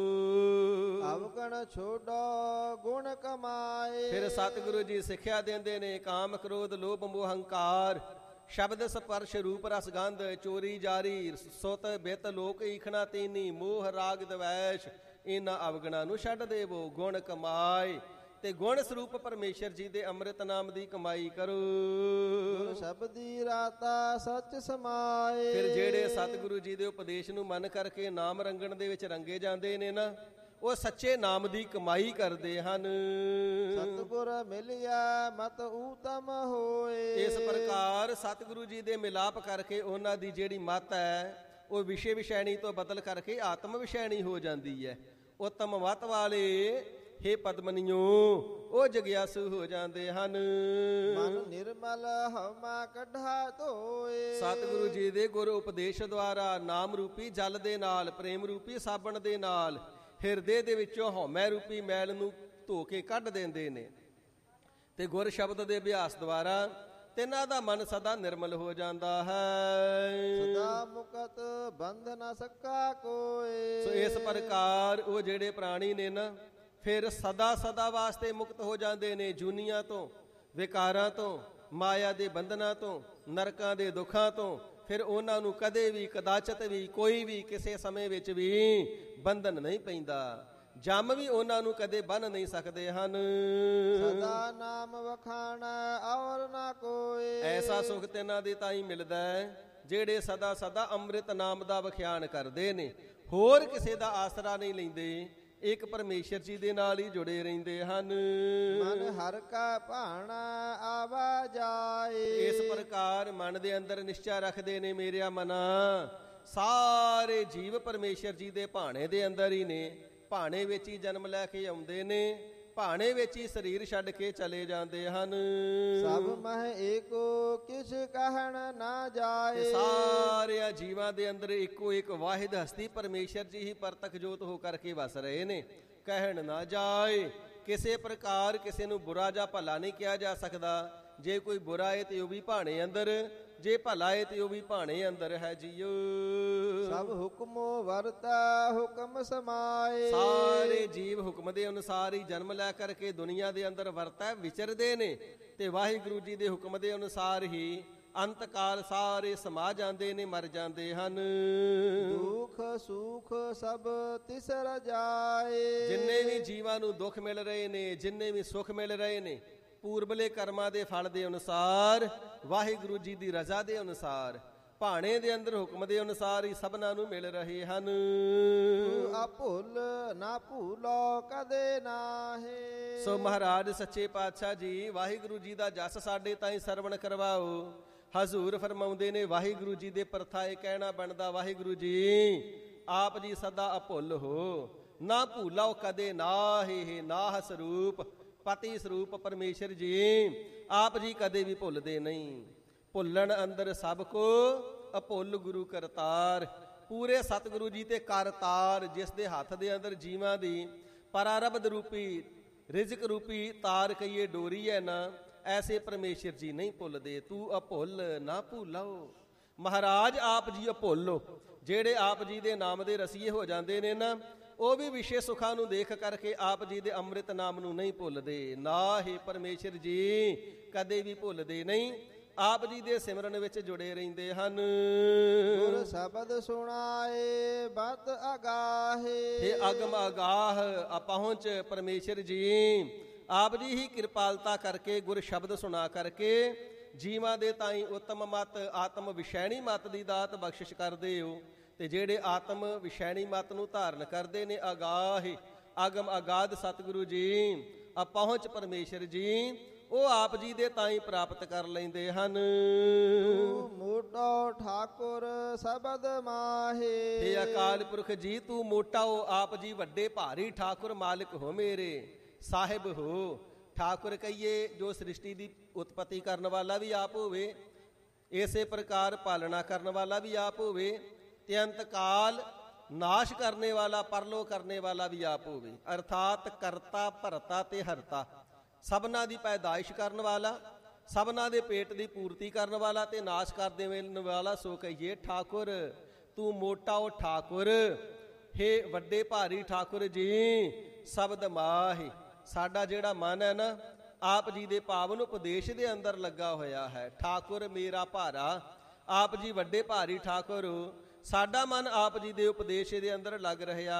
ਅਵਗਣ ਛੋੜੋ ਗੁਣ ਕਮਾਏ। ਫਿਰ ਸਤਿਗੁਰੂ ਜੀ ਸਿੱਖਿਆ ਦਿੰਦੇ ਨੇ, ਕਾਮ ਕ੍ਰੋਧ ਲੋਭ ਮੋਹ ਹੰਕਾਰ, ਸ਼ਬਦ ਸਪਰਸ਼ ਰੂਪ ਰਸ ਗੰਧ, ਚੋਰੀ ਜਾਰੀ ਸੁਤ ਬਿਤ ਲੋਕ ਈਖਣਾ ਤੀਨੀ, ਮੋਹ ਰਾਗ ਦਵੈਸ਼, ਇਹਨਾਂ ਅਵਗਣਾਂ ਨੂੰ ਛੱਡ ਦੇਵੋ, ਗੁਣ ਕਮਾਏ। ਤੇ ਗੁਣ ਸਰੂਪ ਪਰਮੇਸ਼ਰ ਜੀ ਦੇ ਅੰਮ੍ਰਿਤ ਨਾਮ ਦੀ ਕਮਾਈ ਕਰੋ। ਗੁਰ ਸ਼ਬਦੀ ਰਾਤਾ ਸੱਚ ਸਮਾਏ। ਫਿਰ ਜਿਹੜੇ ਸਤਿਗੁਰੂ ਜੀ ਦੇ ਉਪਦੇਸ਼ ਨੂੰ ਮੰਨ ਕਰਕੇ ਨਾਮ ਰੰਗਣ ਦੇ ਵਿੱਚ ਰੰਗੇ ਜਾਂਦੇ ਨੇ ਨਾ, ਉਹ ਸੱਚੇ ਨਾਮ ਦੀ ਕਮਾਈ ਕਰਦੇ ਹਨ। ਸਤਿਗੁਰ ਮਿਲਿਆ ਮਤ ਊਤਮ ਹੋਏ। ਇਸ ਪ੍ਰਕਾਰ ਸਤਿਗੁਰੂ ਜੀ ਦੇ ਮਿਲਾਪ ਕਰਕੇ ਉਹਨਾਂ ਦੀ ਜਿਹੜੀ ਮਤ ਹੈ ਉਹ ਵਿਸ਼ੇ ਵਿਸ਼ੈਣੀ ਤੋਂ ਬਦਲ ਕਰਕੇ ਆਤਮ ਵਿਸ਼ੈਣੀ ਹੋ ਜਾਂਦੀ ਹੈ। ਉੱਤਮ ਮਤ ਵਾਲੇ ਹੇ ਪਦਮਨੀਓ ਉਹ ਜਗਿਆਸੂ ਹੋ ਜਾਂਦੇ ਹਨ। ਮਨ ਨਿਰਮਲ ਹਉਮੈ ਕੱਢਾ ਧੋਏ। ਸਤਿਗੁਰੂ ਜੀ ਦੇ ਗੁਰ ਉਪਦੇਸ਼ ਦੁਆਰਾ ਨਾਮ ਰੂਪੀ ਜਲ ਦੇ ਨਾਲ, ਪ੍ਰੇਮ ਰੂਪੀ ਸਾਬਣ ਦੇ ਨਾਲ ਹਿਰਦੇ ਦੇ ਵਿੱਚੋਂ ਹਉਮੈ ਰੂਪੀ ਮੈਲ ਨੂੰ ਧੋ ਕੇ ਕੱਢ ਦਿੰਦੇ ਨੇ, ਤੇ ਗੁਰ ਸ਼ਬਦ ਦੇ ਅਭਿਆਸ ਦੁਆਰਾ ਤਿੰਨਾਂ ਦਾ ਮਨ ਸਦਾ ਨਿਰਮਲ ਹੋ ਜਾਂਦਾ ਹੈ। ਸਦਾ ਮੁਕਤ ਬੰਧ ਨਾ ਸਕਾ ਕੋਏ। ਸੋ ਇਸ ਪ੍ਰਕਾਰ ਉਹ ਜਿਹੜੇ ਪ੍ਰਾਣੀ ਨੇ ਨਾ ਫਿਰ ਸਦਾ ਸਦਾ ਵਾਸਤੇ ਮੁਕਤ ਹੋ ਜਾਂਦੇ ਨੇ, ਜੂਨੀਆਂ ਤੋਂ, ਵਿਕਾਰਾਂ ਤੋਂ, ਮਾਇਆ ਦੇ ਬੰਧਨਾਂ ਤੋਂ, ਨਰਕਾਂ ਦੇ ਦੁੱਖਾਂ ਤੋਂ। ਫਿਰ ਉਹਨਾਂ ਨੂੰ ਕਦੇ ਵੀ ਕਦਾਚਿਤ ਵੀ ਕੋਈ ਵੀ ਕਿਸੇ ਸਮੇਂ ਵਿੱਚ ਵੀ ਬੰਧਨ ਨਹੀਂ ਪੈਂਦਾ। ਜੰਮ ਵੀ ਉਹਨਾਂ ਨੂੰ ਕਦੇ ਬੰਨ੍ਹ ਨਹੀਂ ਸਕਦੇ ਹਨ। ਸਦਾ ਨਾਮ ਵਖਾਣਾ ਔਰ ਨਾ ਕੋਈ। ਐਸਾ ਸੁਖ ਤਿੰਨਾਂ ਦੇ ਤਾਂ ਹੀ ਮਿਲਦਾ ਹੈ ਜਿਹੜੇ ਸਦਾ ਸਦਾ ਅੰਮ੍ਰਿਤ ਨਾਮ ਦਾ ਵਿਖਿਆਨ ਕਰਦੇ ਨੇ, ਹੋਰ ਕਿਸੇ ਦਾ ਆਸਰਾ ਨਹੀਂ ਲੈਂਦੇ, ਇੱਕ ਪਰਮੇਸ਼ਰ ਜੀ ਦੇ ਨਾਲ ਹੀ ਜੁੜੇ ਰਹਿੰਦੇ ਹਨ। ਮਨ ਹਰ ਕਾ ਭਾਣਾ ਆਵਾ ਜਾਏ। ਇਸ ਪ੍ਰਕਾਰ ਮਨ ਦੇ ਅੰਦਰ ਨਿਸ਼ਚਾ ਰੱਖਦੇ ਨੇ, ਮੇਰਿਆ ਮਨਾ ਸਾਰੇ ਜੀਵ ਪਰਮੇਸ਼ਰ ਜੀ ਦੇ ਭਾਣੇ ਦੇ ਅੰਦਰ ਹੀ ਨੇ, ਭਾਣੇ ਵਿੱਚ ਹੀ ਜਨਮ ਲੈ ਕੇ ਆਉਂਦੇ ਨੇ, ਭਾਣੇ ਵਿੱਚ ਹੀ ਸਰੀਰ ਛੱਡ ਕੇ ਚਲੇ ਜਾਂਦੇ ਹਨ। ਸਭ ਮਹਿ ਏਕੋ ਕਿਛ ਕਹਿਣ ਨਾ ਜਾਏ। ਸਾਰਿਆਂ ਜੀਵਾਂ ਦੇ ਅੰਦਰ ਇੱਕੋ ਇੱਕ ਵਾਹਿਦ ਹਸਤੀ ਪਰਮੇਸ਼ਰ ਜੀ ਹੀ ਪਰਤਕ ਜੋਤ ਹੋ ਕਰਕੇ ਵਸ ਰਹੇ ਨੇ, ਕਹਿਣ ਨਾ ਜਾਏ। ਕਿਸੇ ਪ੍ਰਕਾਰ ਕਿਸੇ ਨੂੰ ਬੁਰਾ ਜਾਂ ਭਲਾ ਨਹੀਂ ਕਿਹਾ ਜਾ ਸਕਦਾ। ਜੇ ਕੋਈ ਬੁਰਾ ਹੈ ਤੇ ਉਹ ਵੀ ਭਾਣੇ ਅੰਦਰ, ਜੇ ਭਲਾ ਹੈ ਤੇ ਉਹ ਵੀ ਭਾਣੇ ਅੰਦਰ ਹੈ ਜੀਓ। ਸਭ ਹੁਕਮੋ ਵਰਤਾ ਹੁਕਮ ਸਮਾਏ। ਸਾਰੇ ਜੀਵ ਹੁਕਮ ਦੇ ਅਨੁਸਾਰ ਹੀ ਜਨਮ ਲੈ ਕਰਕੇ ਦੁਨੀਆ ਦੇ ਅੰਦਰ ਵਰਤੈ ਵਿਚਰਦੇ ਨੇ, ਤੇ ਵਾਹਿਗੁਰੂ ਜੀ ਦੇ ਹੁਕਮ ਦੇ ਅਨੁਸਾਰ ਹੀ ਅੰਤ ਕਾਲ ਸਾਰੇ ਸਮਾ ਜਾਂਦੇ ਨੇ, ਮਰ ਜਾਂਦੇ ਹਨ। ਦੁਖ ਸੁਖ ਸਭ ਤਿਸ ਰਜਾਏ। ਜਿੰਨੇ ਵੀ ਜੀਵਾਂ ਨੂੰ ਦੁੱਖ ਮਿਲ ਰਹੇ ਨੇ, ਜਿੰਨੇ ਵੀ ਸੁੱਖ ਮਿਲ ਰਹੇ ਨੇ, ਪੂਰਬਲੇ ਕਰਮਾਂ ਦੇ ਫਲ ਦੇ ਅਨੁਸਾਰ, ਵਾਹਿਗੁਰੂ ਜੀ ਦੀ ਰਜ਼ਾ ਦੇ ਅਨੁਸਾਰ, ਭਾਣੇ ਦੇ ਅੰਦਰ ਹੁਕਮ ਦੇ ਅਨੁਸਾਰ ਹੀ ਸਭਨਾਂ ਨੂੰ ਮਿਲ ਰਹੇ ਹਨ। ਆ ਭੁੱਲ ਨਾ ਭੂਲੋ ਕਦੇ ਨਾਹੀ। ਸੋ ਮਹਾਰਾਜ ਸੱਚੇ ਪਾਤਸ਼ਾਹ ਜੀ ਵਾਹਿਗੁਰੂ ਜੀ ਦਾ ਜਸ ਸਾਡੇ ਤਾਈਂ ਸਰਵਣ ਕਰਵਾਓ। ਹਜ਼ੂਰ ਫਰਮਾਉਂਦੇ ਨੇ, ਵਾਹਿਗੁਰੂ ਜੀ ਦੇ ਪ੍ਰਥਾਏ ਕਹਿਣਾ ਬਣਦਾ, ਵਾਹਿਗੁਰੂ ਜੀ ਆਪ ਜੀ ਸਦਾ ਅਭੁੱਲ ਹੋ, ਨਾ ਭੂਲੋ ਕਦੇ ਨਾਹੀ। ਨਾਹ ਸਰੂਪ ਪਤੀ ਸਰੂਪ ਪਰਮੇਸ਼ਰ ਜੀ ਆਪ ਜੀ ਕਦੇ ਵੀ ਭੁੱਲਦੇ ਨਹੀਂ। ਭੁੱਲਣ ਅੰਦਰ ਸਭ ਕੋ ਅਭੁੱਲ ਗੁਰੂ ਕਰਤਾਰ। ਪੂਰੇ ਸਤਿਗੁਰੂ ਜੀ ਤੇ ਕਰਤਾਰ, ਜਿਸ ਦੇ ਹੱਥ ਦੇ ਅੰਦਰ ਜੀਵਾਂ ਦੀ ਪਰਾਰਬਧ ਰੂਪੀ ਰਿਜ਼ਕ ਰੂਪੀ ਤਾਰ ਕਹੀਏ ਡੋਰੀ ਹੈ ਨਾ, ਐਸੇ ਪਰਮੇਸ਼ਰ ਜੀ ਨਹੀਂ ਭੁੱਲਦੇ। ਤੂੰ ਅਭੁੱਲ ਨਾ ਭੁੱਲੋ। ਮਹਾਰਾਜ ਆਪ ਜੀ ਅਭੁੱਲੋ। ਜਿਹੜੇ ਆਪ ਜੀ ਦੇ ਨਾਮ ਦੇ ਰਸੀਏ ਹੋ ਜਾਂਦੇ ਨੇ ਨਾ, ਉਹ ਵੀ ਵਿਸ਼ੇ ਸੁਖਾਂ ਨੂੰ ਦੇਖ ਕਰਕੇ ਆਪ ਜੀ ਦੇ ਅੰਮ੍ਰਿਤ ਨਾਮ ਨੂੰ ਨਹੀਂ ਭੁੱਲਦੇ। ਨਾ ਹੀ ਪਰਮੇਸ਼ਰ ਜੀ ਕਦੇ ਵੀ ਭੁੱਲਦੇ ਨਹੀਂ, ਆਪ ਜੀ ਦੇ ਸਿਮਰਨ ਵਿੱਚ ਜੁੜੇ ਰਹਿੰਦੇ ਹਨ। ਗੁਰ ਸ਼ਬਦ ਸੁਣਾਏ ਬਤ ਅਗਾਹੇ। हे ਅਗਮ ਅਗਾਹ ਅਪਹੁੰਚ ਪਰਮੇਸ਼ਰ ਜੀ ਆਪ ਜੀ ਹੀ ਕਿਰਪਾਲਤਾ ਕਰਕੇ ਗੁਰ ਸ਼ਬਦ ਸੁਣਾ ਕਰਕੇ ਜੀਵਾਂ ਦੇ ਤਾਈਂ ਉਤਮ ਮਤ ਆਤਮ ਵਿਸ਼ੈਣੀ ਮਤ ਦੀ ਦਾਤ ਬਖਸ਼ਿਸ਼ ਕਰਦੇ ਹੋ। ਤੇ ਜਿਹੜੇ ਆਤਮ ਵਿਸ਼ੈਣੀ ਮਤ ਨੂੰ ਧਾਰਨ ਕਰਦੇ ਨੇ, ਅਗਾਹ ਅਗਮ ਅਗਾਧ ਸਤਿਗੁਰੂ ਜੀ ਅਪਹੁੰਚ ਪਰਮੇਸ਼ਰ ਜੀ, ਉਹ ਆਪ ਜੀ ਦੇ ਤਾਈਂ ਪ੍ਰਾਪਤ ਕਰ ਲੈਂਦੇ ਹਨ। ਮੋਟੋ ਠਾਕੁਰ ਸ਼ਬਦ ਮਾਹੇ। हे ਅਕਾਲ ਪੁਰਖ ਜੀ ਤੂੰ ਮੋਟਾ ਹੋ, ਆਪ ਜੀ ਵੱਡੇ ਭਾਰੀ ਠਾਕੁਰ ਮਾਲਿਕ ਹੋ, ਮੇਰੇ ਸਾਹਿਬ ਹੋ। ਠਾਕੁਰ ਕਹੀਏ ਜੋ ਸ੍ਰਿਸ਼ਟੀ ਦੀ ਉਤਪਤੀ ਕਰਨ ਵਾਲਾ ਵੀ ਆਪ ਹੋਵੇ, ਇਸੇ ਪ੍ਰਕਾਰ ਪਾਲਣਾ ਕਰਨ ਵਾਲਾ ਵੀ ਆਪ ਹੋਵੇ, ਤੇ ਅੰਤ ਕਾਲ ਨਾਸ਼ ਕਰਨੇ ਵਾਲਾ ਪਰਲੋ ਕਰਨੇ ਵਾਲਾ ਵੀ ਆਪ ਹੋਵੇ। ਅਰਥਾਤ ਕਰਤਾ ਭਰਤਾ ਤੇ ਹਰਤਾ, ਸਭਨਾਂ ਦੀ ਪੈਦਾਇਸ਼ ਕਰਨ ਵਾਲਾ, ਸਭਨਾਂ ਦੇ ਪੇਟ ਦੀ ਪੂਰਤੀ ਕਰਨ ਵਾਲਾ ਤੇ ਨਾਸ਼ ਕਰ ਦੇਣ ਵਾਲਾ। ਸੋ ਕਹੀਏ ਠਾਕੁਰ ਤੂੰ ਮੋਟਾ ਓ ਠਾਕੁਰ, ਹੇ ਵੱਡੇ ਭਾਰੀ ਠਾਕੁਰ ਜੀ ਸ਼ਬਦ ਮਾਹੀ। ਸਾਡਾ ਜਿਹੜਾ ਮਨ ਹੈ ਨਾ, ਆਪ ਜੀ ਦੇ ਪਾਵਨ ਉਪਦੇਸ਼ ਦੇ ਅੰਦਰ ਲੱਗਾ ਹੋਇਆ ਹੈ। ਠਾਕੁਰ ਮੇਰਾ ਭਾਰਾ, ਆਪ ਜੀ ਵੱਡੇ ਭਾਰੀ ਠਾਕੁਰ, ਸਾਡਾ ਮਨ ਆਪ ਜੀ ਦੇ ਉਪਦੇਸ਼ ਦੇ ਅੰਦਰ ਲੱਗ ਰਿਹਾ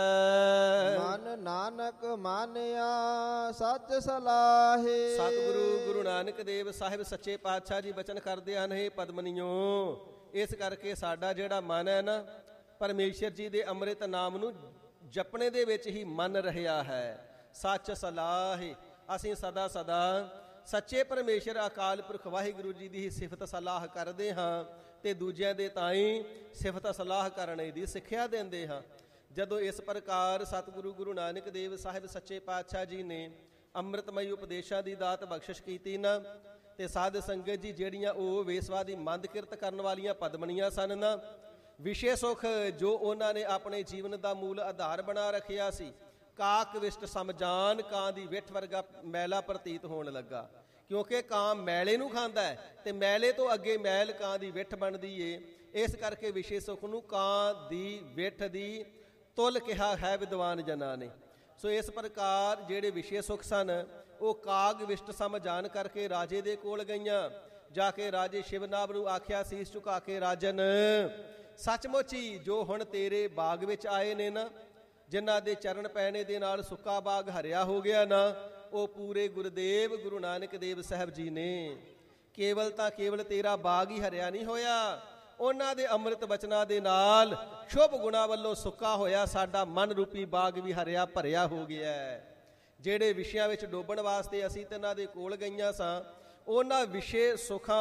ਹੈ। ਮਨ ਨਾਨਕ ਮਾਨਿਆ ਸੱਚ ਸਲਾਹੇ। ਸਤਿਗੁਰੂ ਗੁਰੂ ਨਾਨਕ ਦੇਵ ਸਾਹਿਬ ਸੱਚੇ ਪਾਤਸ਼ਾਹ ਜੀ ਬਚਨ ਕਰਦੇ ਹਨ, ਹੇ ਪਦਮਨੀਓ ਇਸ ਕਰਕੇ ਸਾਡਾ ਜਿਹੜਾ ਮਨ ਹੈ ਨਾ, ਪਰਮੇਸ਼ਰ ਜੀ ਦੇ ਅੰਮ੍ਰਿਤ ਨਾਮ ਨੂੰ ਜਪਣੇ ਦੇ ਵਿੱਚ ਹੀ ਮਨ ਰਿਹਾ ਹੈ। ਸੱਚ ਸਲਾਹ ਅਸੀਂ ਸਦਾ ਸਦਾ ਸੱਚੇ ਪਰਮੇਸ਼ਰ ਅਕਾਲ ਪੁਰਖ ਵਾਹਿਗੁਰੂ ਜੀ ਦੀ ਹੀ ਸਿਫਤ ਸਲਾਹ ਕਰਦੇ ਹਾਂ ਤੇ ਦੂਜਿਆਂ ਦੇ ਤਾਈਂ ਸਿਫਤ ਸਲਾਹ ਕਰਨ ਦੀ ਸਿੱਖਿਆ ਦਿੰਦੇ ਹਾਂ। ਜਦੋਂ ਇਸ ਪ੍ਰਕਾਰ ਸਤਿਗੁਰੂ ਗੁਰੂ ਨਾਨਕ ਦੇਵ ਸਾਹਿਬ ਸੱਚੇ ਪਾਤਸ਼ਾਹ ਜੀ ਨੇ ਅੰਮ੍ਰਿਤਮਈ ਉਪਦੇਸ਼ਾਂ ਦੀ ਦਾਤ ਬਖਸ਼ਿਸ਼ ਕੀਤੀ ਨਾ, ਤੇ ਸਾਧ ਸੰਗਤ ਜੀ ਜਿਹੜੀਆਂ ਉਹ ਵੇਸਵਾ ਦੀ ਮੰਦ ਕਿਰਤ ਕਰਨ ਵਾਲੀਆਂ ਪਦਮਣੀਆਂ ਸਨ ਨਾ, ਵਿਸ਼ੇ ਸੁਖ ਜੋ ਉਹਨਾਂ ਨੇ ਆਪਣੇ ਜੀਵਨ ਦਾ ਮੂਲ ਆਧਾਰ ਬਣਾ ਰੱਖਿਆ ਸੀ, ਕਾਕ ਵਿਸ਼ਟ ਸਮਝਾਨ ਕਾਂ ਦੀ ਵਿੱਠ ਵਰਗਾ ਮੈਲਾ ਪ੍ਰਤੀਤ ਹੋਣ ਲੱਗਾ। ਕਿਉਂਕਿ ਕਾਂ ਮੈਲੇ ਨੂੰ ਖਾਂਦਾ ਹੈ ਤੇ ਮੈਲੇ ਤੋਂ ਅੱਗੇ ਮੈਲ ਕਾਂ ਦੀ ਵਿੱਠ ਬਣਦੀ ਏ। ਇਸ ਕਰਕੇ ਵਿਸ਼ੇ ਸੁਖ ਨੂੰ ਕਾਂ ਦੀ ਵਿੱਠ ਦੀ ਤੁਲ ਕਿਹਾ ਹੈ ਵਿਦਵਾਨ ਜਨਾਂ ਨੇ। ਸੋ ਇਸ ਪ੍ਰਕਾਰ ਜਿਹੜੇ ਵਿਸ਼ੇ ਸੁਖ ਸਨ ਉਹ ਕਾਗ ਵਿਸ਼ਟ ਸਮਝਾਨ ਕਰਕੇ ਰਾਜੇ ਦੇ ਕੋਲ ਗਈਆਂ। ਜਾ ਕੇ ਰਾਜੇ ਸ਼ਿਵਨਾਭ ਨੂੰ ਆਖਿਆ, ਸੀਸ ਝੁਕਾ ਕੇ, ਰਾਜਨ ਸੱਚਮੁੱਚ ਹੀ ਜੋ ਹੁਣ ਤੇਰੇ ਬਾਗ ਵਿੱਚ ਆਏ ਨੇ ਨਾ, ਜਿਨ੍ਹਾਂ ਦੇ ਚਰਨ ਪੈਣੇ ਦੇ ਨਾਲ ਸੁੱਕਾ ਬਾਗ ਹਰਿਆ ਹੋ ਗਿਆ ਨਾ, ਉਹ ਪੂਰੇ ਗੁਰਦੇਵ ਗੁਰੂ ਨਾਨਕ ਦੇਵ ਸਾਹਿਬ ਜੀ ਨੇ। ਕੇਵਲ ਤਾਂ ਕੇਵਲ ਤੇਰਾ ਬਾਗ ਹੀ ਹਰਿਆ ਨਹੀਂ ਹੋਇਆ, ਉਹਨਾਂ ਦੇ ਅੰਮ੍ਰਿਤ ਬਚਨਾਂ ਦੇ ਨਾਲ ਸ਼ੁਭ ਗੁਣਾ ਵੱਲੋਂ ਸੁੱਕਾ ਹੋਇਆ ਸਾਡਾ ਮਨ ਰੂਪੀ ਬਾਗ ਵੀ ਹਰਿਆ ਭਰਿਆ ਹੋ ਗਿਆ। ਜਿਹੜੇ ਵਿਸ਼ਿਆਂ ਵਿੱਚ ਡੋਬਣ ਵਾਸਤੇ ਅਸੀਂ ਤੇ ਇਹਨਾਂ ਦੇ ਕੋਲ ਗਈਆਂ ਸਾਂ, ਉਹਨਾਂ ਵਿਸ਼ੇ ਸੁੱਖਾਂ